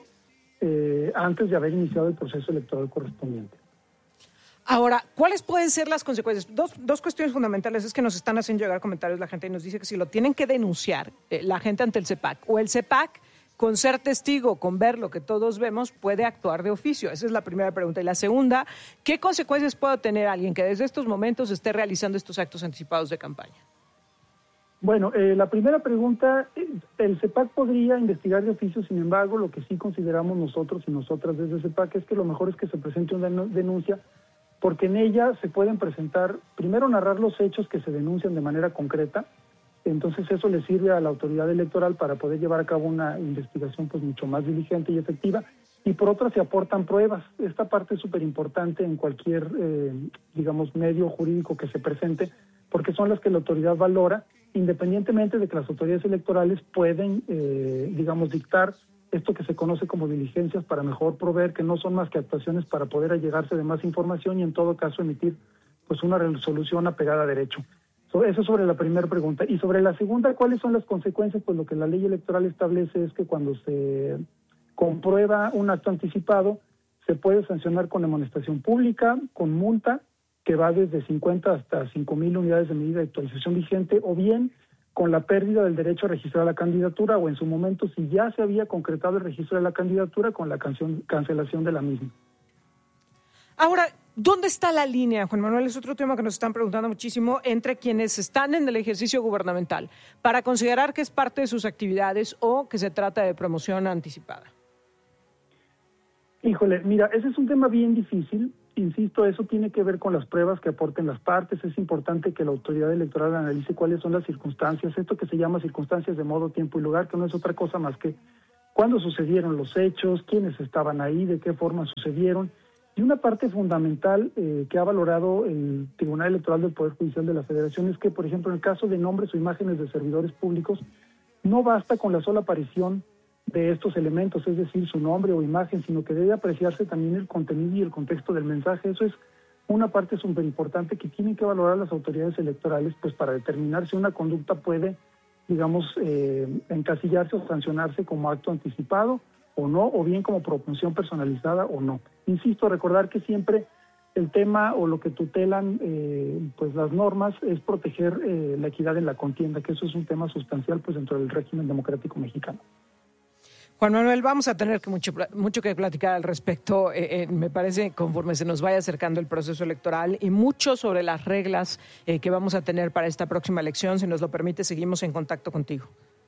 eh, antes de haber iniciado el proceso electoral correspondiente. Ahora, ¿cuáles pueden ser las consecuencias? Dos, dos cuestiones fundamentales es que nos están haciendo llegar comentarios la gente y nos dice que si lo tienen que denunciar eh, la gente ante el C E P A C o el C E P A C, con ser testigo, con ver lo que todos vemos, puede actuar de oficio. Esa es la primera pregunta. Y la segunda, ¿qué consecuencias puede tener alguien que desde estos momentos esté realizando estos actos anticipados de campaña? Bueno, eh, la primera pregunta, el C E P A C podría investigar de oficio, sin embargo, lo que sí consideramos nosotros y nosotras desde el C E P A C es que lo mejor es que se presente una denuncia, porque en ella se pueden presentar, primero narrar los hechos que se denuncian de manera concreta. Entonces eso le sirve a la autoridad electoral para poder llevar a cabo una investigación pues mucho más diligente y efectiva, y por otra se aportan pruebas. Esta parte es súper importante en cualquier, eh, digamos, medio jurídico que se presente, porque son las que la autoridad valora, independientemente de que las autoridades electorales pueden, eh, digamos, dictar esto que se conoce como diligencias para mejor proveer, que no son más que actuaciones para poder allegarse de más información y en todo caso emitir pues una resolución apegada a derecho. Eso sobre la primera pregunta. Y sobre la segunda, ¿cuáles son las consecuencias? Pues lo que la ley electoral establece es que cuando se comprueba un acto anticipado, se puede sancionar con amonestación pública, con multa, que va desde cincuenta hasta cinco mil unidades de medida de actualización vigente, o bien con la pérdida del derecho a registrar la candidatura, o en su momento, si ya se había concretado el registro de la candidatura, con la cancelación de la misma. Ahora, ¿Dónde está la línea, Juan Manuel? Es otro tema que nos están preguntando muchísimo, entre quienes están en el ejercicio gubernamental, para considerar que es parte de sus actividades o que se trata de promoción anticipada. Híjole, mira, ese es un tema bien difícil. Insisto, eso tiene que ver con las pruebas que aporten las partes. Es importante que la autoridad electoral analice cuáles son las circunstancias, esto que se llama circunstancias de modo, tiempo y lugar, que no es otra cosa más que cuándo sucedieron los hechos, quiénes estaban ahí, de qué forma sucedieron. Y una parte fundamental eh, que ha valorado el Tribunal Electoral del Poder Judicial de la Federación es que, por ejemplo, en el caso de nombres o imágenes de servidores públicos, no basta con la sola aparición de estos elementos, es decir, su nombre o imagen, sino que debe apreciarse también el contenido y el contexto del mensaje. Eso es una parte súper importante que tienen que valorar las autoridades electorales, pues para determinar si una conducta puede, digamos, eh, encasillarse o sancionarse como acto anticipado o no, o bien como promoción personalizada o no. Insisto, recordar que siempre el tema o lo que tutelan eh, pues las normas es proteger eh, la equidad en la contienda, que eso es un tema sustancial pues dentro del régimen democrático mexicano. Juan Manuel, vamos a tener que mucho, mucho que platicar al respecto, eh, eh, me parece, conforme se nos vaya acercando el proceso electoral, y mucho sobre las reglas eh, que vamos a tener para esta próxima elección. Si nos lo permite, seguimos en contacto contigo.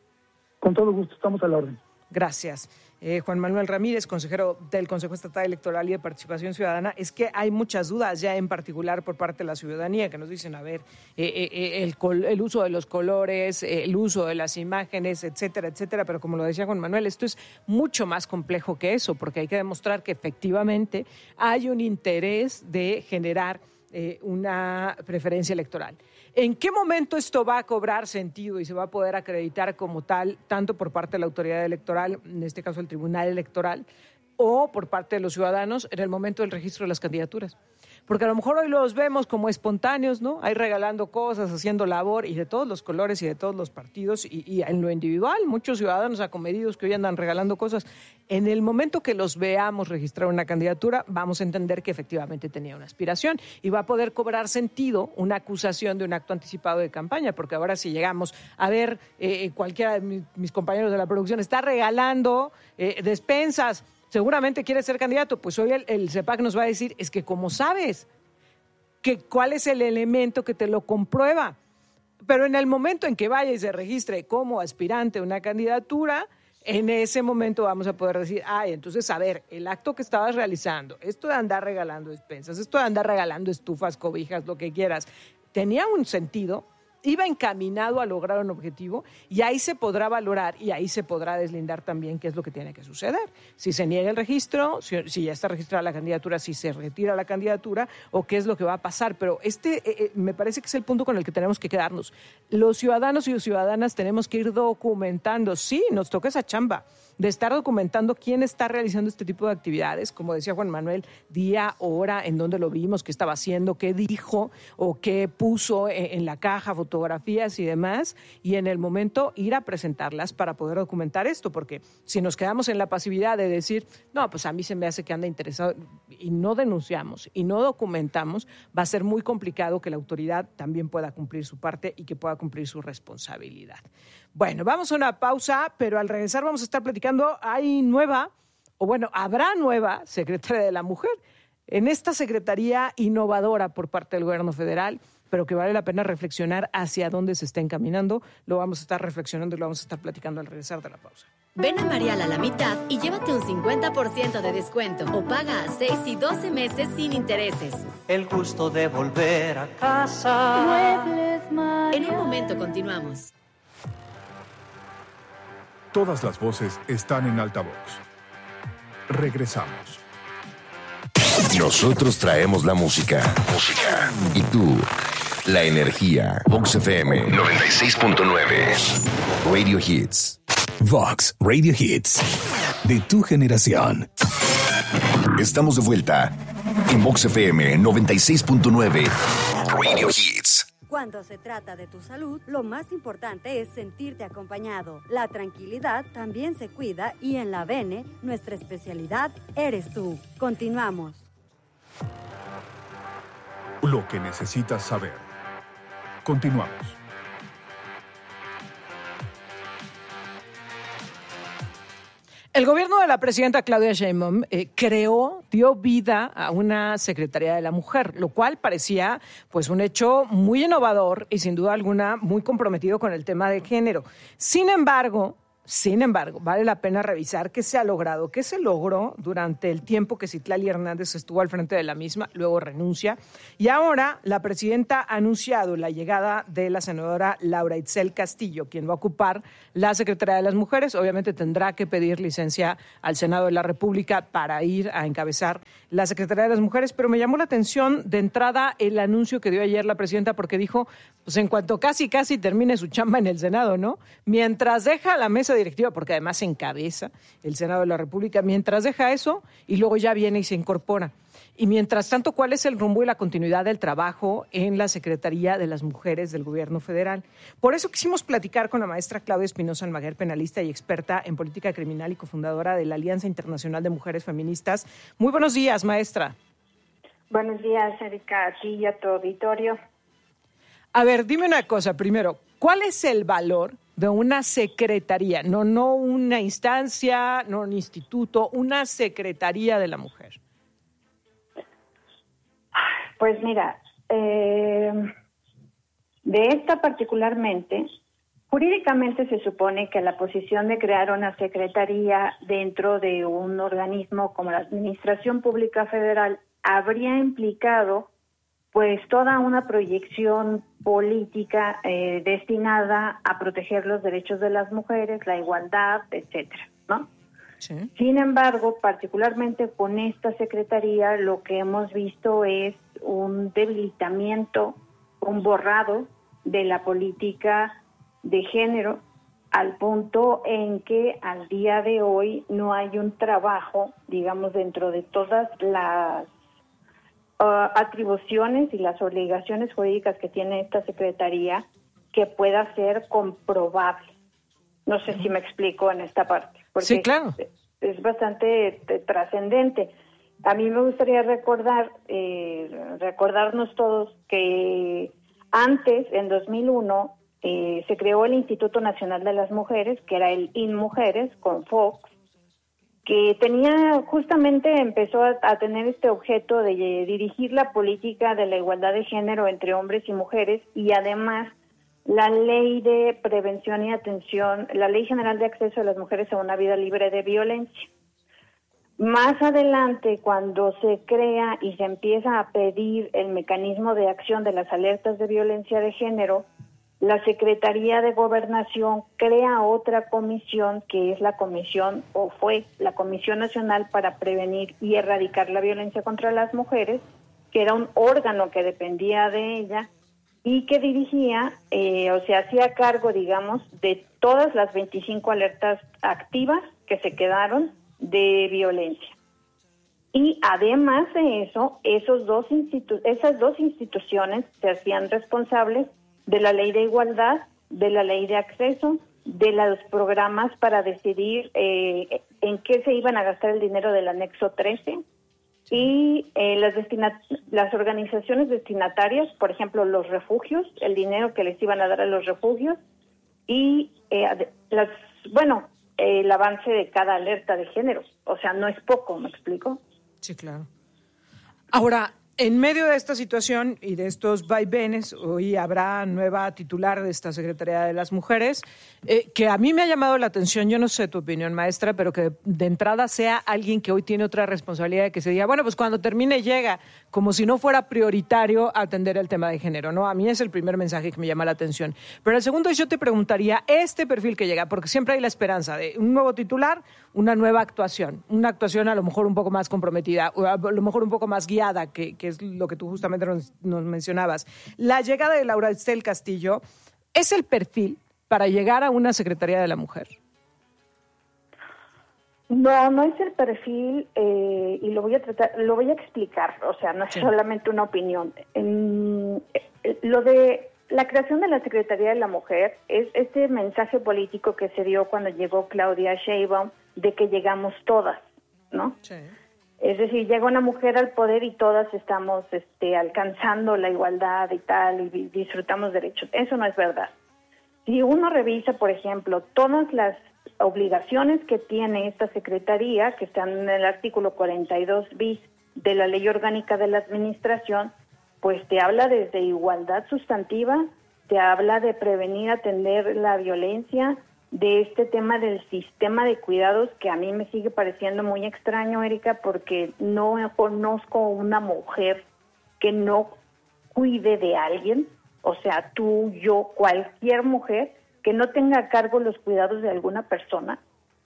Con todo gusto, estamos a la orden. Gracias. Eh, Juan Manuel Ramírez, consejero del Consejo Estatal Electoral y de Participación Ciudadana. Es que hay muchas dudas ya, en particular por parte de la ciudadanía, que nos dicen, a ver, eh, eh, el, col- el uso de los colores, eh, el uso de las imágenes, etcétera, etcétera. Pero como lo decía Juan Manuel, esto es mucho más complejo que eso, porque hay que demostrar que efectivamente hay un interés de generar eh, una preferencia electoral. ¿En qué momento esto va a cobrar sentido y se va a poder acreditar como tal, tanto por parte de la autoridad electoral, en este caso el Tribunal Electoral, o por parte de los ciudadanos en el momento del registro de las candidaturas? Porque a lo mejor hoy los vemos como espontáneos, ¿no? Ahí regalando cosas, haciendo labor, y de todos los colores y de todos los partidos, y, y en lo individual, muchos ciudadanos acomedidos que hoy andan regalando cosas. En el momento que los veamos registrar una candidatura, vamos a entender que efectivamente tenía una aspiración y va a poder cobrar sentido una acusación de un acto anticipado de campaña, porque ahora si llegamos a ver, eh, cualquiera de mis, mis compañeros de la producción está regalando eh, despensas, seguramente quiere ser candidato, pues hoy el, el C E P A C nos va a decir, es que como sabes, que cuál es el elemento que te lo comprueba. Pero en el momento en que vaya y se registre como aspirante a una candidatura, en ese momento vamos a poder decir, ay, entonces, a ver, el acto que estabas realizando, esto de andar regalando despensas, esto de andar regalando estufas, cobijas, lo que quieras, tenía un sentido, iba encaminado a lograr un objetivo, y ahí se podrá valorar y ahí se podrá deslindar también qué es lo que tiene que suceder. Si se niega el registro, si, si ya está registrada la candidatura, si se retira la candidatura, o qué es lo que va a pasar. Pero este eh, me parece que es el punto con el que tenemos que quedarnos. Los ciudadanos y las ciudadanas tenemos que ir documentando. Sí, nos toca esa chamba de estar documentando quién está realizando este tipo de actividades, como decía Juan Manuel, día, hora, en dónde lo vimos, qué estaba haciendo, qué dijo o qué puso en, en la caja, fotografías y demás, y en el momento ir a presentarlas para poder documentar esto, porque si nos quedamos en la pasividad de decir, no, pues a mí se me hace que anda interesado, y no denunciamos y no documentamos, va a ser muy complicado que la autoridad también pueda cumplir su parte y que pueda cumplir su responsabilidad. Bueno, vamos a una pausa, pero al regresar vamos a estar platicando. Hay nueva, o bueno, habrá nueva secretaria de la Mujer en esta secretaría innovadora por parte del gobierno federal, pero que vale la pena reflexionar hacia dónde se está encaminando. Lo vamos a estar reflexionando y lo vamos a estar platicando al regresar de la pausa. Ven a Marial a la mitad y llévate un cincuenta por ciento de descuento o paga a seis y doce meses sin intereses. El gusto de volver a casa. Muebles Marial. En un momento continuamos. Todas las voces están en altavoz. Regresamos. Nosotros traemos la música. Música. Y tú, la energía. Vox F M noventa y seis punto nueve. Radio Hits. Vox Radio Hits. De tu generación. Estamos de vuelta en Vox F M noventa y seis punto nueve. Radio Hits. Cuando se trata de tu salud, lo más importante es sentirte acompañado. La tranquilidad también se cuida y en la Bene, nuestra especialidad eres tú. Continuamos. Lo que necesitas saber. Continuamos. El gobierno de la presidenta Claudia Sheinbaum eh, creó, dio vida a una Secretaría de la Mujer, lo cual parecía pues un hecho muy innovador y sin duda alguna muy comprometido con el tema de género. Sin embargo, Sin embargo, vale la pena revisar qué se ha logrado, qué se logró durante el tiempo que Citlali Hernández estuvo al frente de la misma, luego renuncia. Y ahora la presidenta ha anunciado la llegada de la senadora Laura Itzel Castillo, quien va a ocupar la Secretaría de las Mujeres. Obviamente tendrá que pedir licencia al Senado de la República para ir a encabezar la Secretaría de las Mujeres, pero me llamó la atención de entrada el anuncio que dio ayer la presidenta, porque dijo, pues en cuanto casi casi termine su chamba en el Senado, ¿no? Mientras deja la mesa directiva, porque además encabeza el Senado de la República, mientras deja eso y luego ya viene y se incorpora. Y mientras tanto, ¿cuál es el rumbo y la continuidad del trabajo en la Secretaría de las Mujeres del Gobierno Federal? Por eso quisimos platicar con la maestra Claudia Espinosa Almaguer, penalista y experta en política criminal y cofundadora de la Alianza Internacional de Mujeres Feministas. Muy buenos días, maestra. Buenos días, Erika, a ti y a tu auditorio. A ver, dime una cosa primero, ¿cuál es el valor de una secretaría? No, no una instancia, no un instituto, una secretaría de la mujer. Pues mira, eh, de esta particularmente, jurídicamente se supone que la posición de crear una secretaría dentro de un organismo como la Administración Pública Federal habría implicado pues toda una proyección política eh, destinada a proteger los derechos de las mujeres, la igualdad, etcétera, ¿no? Sí. Sin embargo, particularmente con esta secretaría, lo que hemos visto es un debilitamiento, un borrado de la política de género, al punto en que al día de hoy no hay un trabajo, digamos, dentro de todas las Uh, atribuciones y las obligaciones jurídicas que tiene esta secretaría que pueda ser comprobable. No sé si me explico en esta parte, porque sí, claro. es, es bastante eh, trascendente. A mí me gustaría recordar, eh, recordarnos todos que antes, en dos mil uno, eh, se creó el Instituto Nacional de las Mujeres, que era el INMujeres, con Fox, que tenía, justamente empezó a, a tener este objeto de dirigir la política de la igualdad de género entre hombres y mujeres, y además la ley de prevención y atención, la Ley General de Acceso de las Mujeres a una Vida Libre de Violencia. Más adelante, cuando se crea y se empieza a pedir el mecanismo de acción de las alertas de violencia de género, la Secretaría de Gobernación crea otra comisión, que es la comisión, o fue la Comisión Nacional para Prevenir y Erradicar la Violencia contra las Mujeres, que era un órgano que dependía de ella y que dirigía, eh, o sea, hacía cargo, digamos, de todas las veinticinco alertas activas que se quedaron de violencia. Y además de eso, esos dos institu- esas dos instituciones se hacían responsables de la ley de igualdad, de la ley de acceso, de los programas para decidir eh, en qué se iban a gastar el dinero del anexo trece y eh, las, destina- las organizaciones destinatarias, por ejemplo, los refugios, el dinero que les iban a dar a los refugios y eh, las, bueno, eh, el avance de cada alerta de género. O sea, no es poco, ¿me explico? Sí, claro. Ahora, en medio de esta situación y de estos vaivenes, hoy habrá nueva titular de esta Secretaría de las Mujeres, eh, que a mí me ha llamado la atención, yo no sé tu opinión, maestra, pero que de entrada sea alguien que hoy tiene otra responsabilidad, de que se diga, bueno, pues cuando termine llega, como si no fuera prioritario atender el tema de género, ¿no? A mí es el primer mensaje que me llama la atención. Pero el segundo, yo te preguntaría, este perfil que llega, porque siempre hay la esperanza de un nuevo titular, una nueva actuación, una actuación a lo mejor un poco más comprometida, o a lo mejor un poco más guiada, que, que es lo que tú justamente nos, nos mencionabas. La llegada de Laura Itzel Castillo es el perfil para llegar a una Secretaría de la Mujer. No, no es el perfil eh, y lo voy a tratar, lo voy a explicar. O sea, no es sí. solamente una opinión. En, eh, lo de la creación de la Secretaría de la Mujer es este mensaje político que se dio cuando llegó Claudia Sheinbaum de que llegamos todas, ¿no? Sí. Es decir, llega una mujer al poder y todas estamos este, alcanzando la igualdad y tal, y disfrutamos derechos. Eso no es verdad. Si uno revisa, por ejemplo, todas las obligaciones que tiene esta Secretaría, que están en el artículo cuarenta y dos bis de la Ley Orgánica de la Administración, pues te habla desde igualdad sustantiva, te habla de prevenir, atender la violencia, de este tema del sistema de cuidados, que a mí me sigue pareciendo muy extraño, Erika, porque no conozco una mujer que no cuide de alguien, o sea, tú, yo, cualquier mujer que no tenga a cargo los cuidados de alguna persona.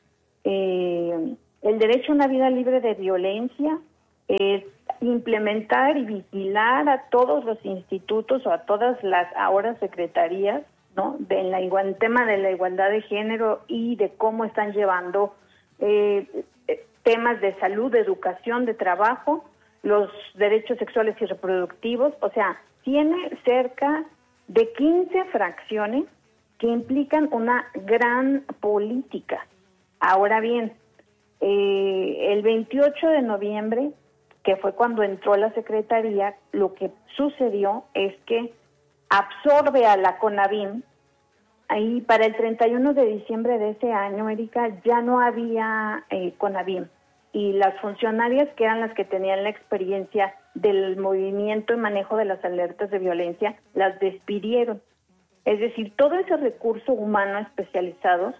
Eh, el derecho a una vida libre de violencia, es implementar y vigilar a todos los institutos o a todas las ahora secretarías, ¿no? De la igual, el tema de la igualdad de género y de cómo están llevando eh, temas de salud, de educación, de trabajo, los derechos sexuales y reproductivos. O sea, tiene cerca de quince fracciones que implican una gran política. Ahora bien, eh, el veintiocho de noviembre, que fue cuando entró la Secretaría, lo que sucedió es que absorbe a la CONAVIM. Ahí para el treinta y uno de diciembre de ese año, Erika, ya no había eh, CONAVIM, y las funcionarias, que eran las que tenían la experiencia del movimiento y manejo de las alertas de violencia, las despidieron. Es decir, todo ese recurso humano especializado,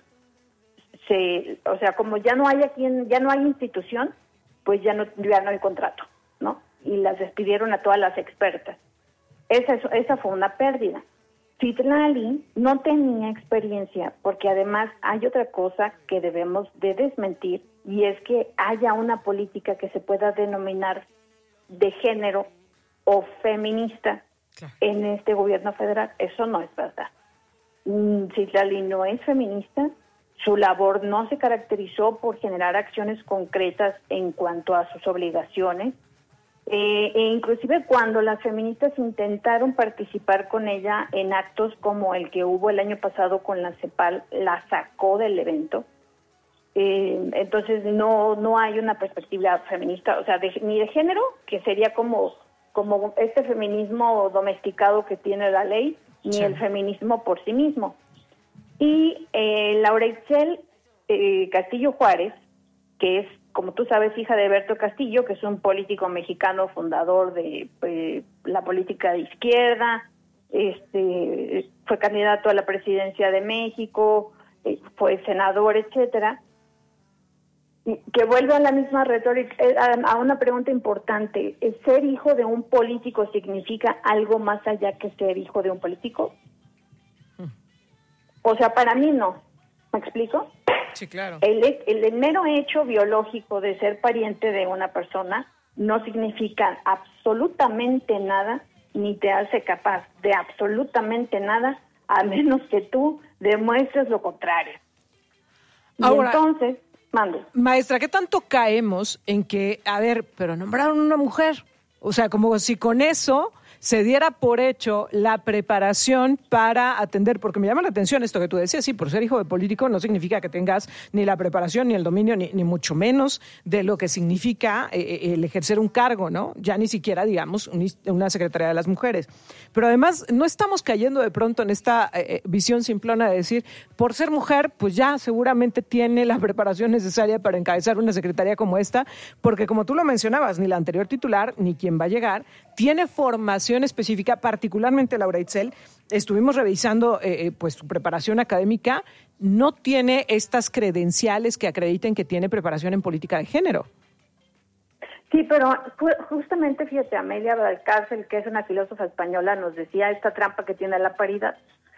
se, o sea, como ya no hay aquí, en, ya no hay institución, pues ya no, ya no hay contrato, ¿no? Y las despidieron a todas las expertas. Esa, esa fue una pérdida. Citlali no tenía experiencia, porque además hay otra cosa que debemos de desmentir, y es que haya una política que se pueda denominar de género o feminista claro. en este gobierno federal. Eso no es verdad. Citlali no es feminista, su labor no se caracterizó por generar acciones concretas en cuanto a sus obligaciones. Eh, e inclusive cuando las feministas intentaron participar con ella en actos como el que hubo el año pasado con la CEPAL, la sacó del evento. Eh, entonces no no hay una perspectiva feminista, o sea, de, ni de género, que sería como, como este feminismo domesticado que tiene la ley, ni sí. el feminismo por sí mismo. Y eh, Laura Itzel eh, Castillo Juárez, que es, como tú sabes, hija de Berto Castillo, que es un político mexicano fundador de eh, la política de izquierda, este, fue candidato a la presidencia de México, eh, fue senador, etcétera, que vuelve a la misma retórica, a, a una pregunta importante: ¿ser hijo de un político significa algo más allá que ser hijo de un político? O sea, para mí no. ¿Me explico? Sí, claro. El, el, el mero hecho biológico de ser pariente de una persona no significa absolutamente nada, ni te hace capaz de absolutamente nada, a menos que tú demuestres lo contrario. Y ahora, entonces, mande. Maestra, ¿qué tanto caemos en que, a ver, pero nombraron una mujer? O sea, como si con eso se diera por hecho la preparación para atender, porque me llama la atención esto que tú decías, sí, por ser hijo de político no significa que tengas ni la preparación, ni el dominio, ni, ni mucho menos de lo que significa eh, el ejercer un cargo, ¿no? Ya ni siquiera, digamos, un, una Secretaría de las Mujeres. Pero además, no estamos cayendo de pronto en esta eh, visión simplona de decir, por ser mujer, pues ya seguramente tiene la preparación necesaria para encabezar una secretaría como esta, porque como tú lo mencionabas, ni la anterior titular, ni quien va a llegar, tiene formación específica, particularmente Laura Itzel. Estuvimos revisando eh, pues su preparación académica, no tiene estas credenciales que acrediten que tiene preparación en política de género. Sí, pero justamente, fíjate, Amelia Valcárcel, que es una filósofa española, nos decía esta trampa que tiene la paridad.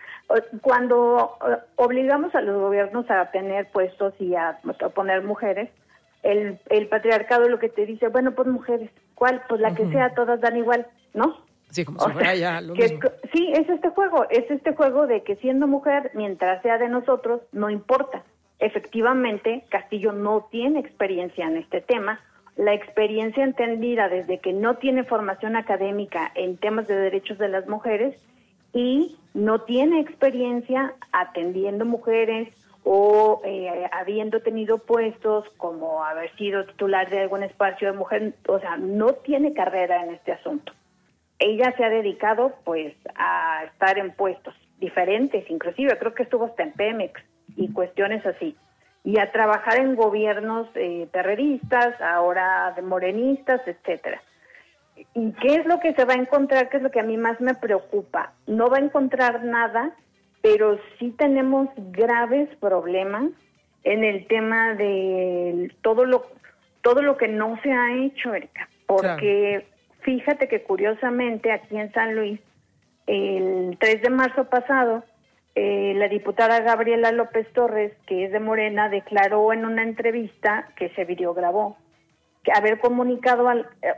Cuando obligamos a los gobiernos a tener puestos y a, a poner mujeres, el, el patriarcado lo que te dice, bueno, pues mujeres, ¿cuál? Pues la uh-huh. que sea, todas dan igual, ¿no? Sí, como si fuera ya lo que, mismo. Sí, es este juego, es este juego de que siendo mujer, mientras sea de nosotros, no importa. Efectivamente, Castillo no tiene experiencia en este tema. La experiencia entendida desde que no tiene formación académica en temas de derechos de las mujeres y no tiene experiencia atendiendo mujeres o eh, habiendo tenido puestos como haber sido titular de algún espacio de mujer, o sea, no tiene carrera en este asunto. Ella se ha dedicado, pues, a estar en puestos diferentes, inclusive creo que estuvo hasta en Pemex y cuestiones así. y a trabajar en gobiernos eh, perreristas, ahora de morenistas, etcétera. ¿Y qué es lo que se va a encontrar? ¿Qué es lo que a mí más me preocupa? No va a encontrar nada, pero sí tenemos graves problemas en el tema de todo lo todo lo que no se ha hecho, Erika, porque claro. Fíjate que curiosamente aquí en San Luis, el tres de marzo pasado, eh, la diputada Gabriela López Torres, que es de Morena, declaró en una entrevista que se videograbó, que haber comunicado al,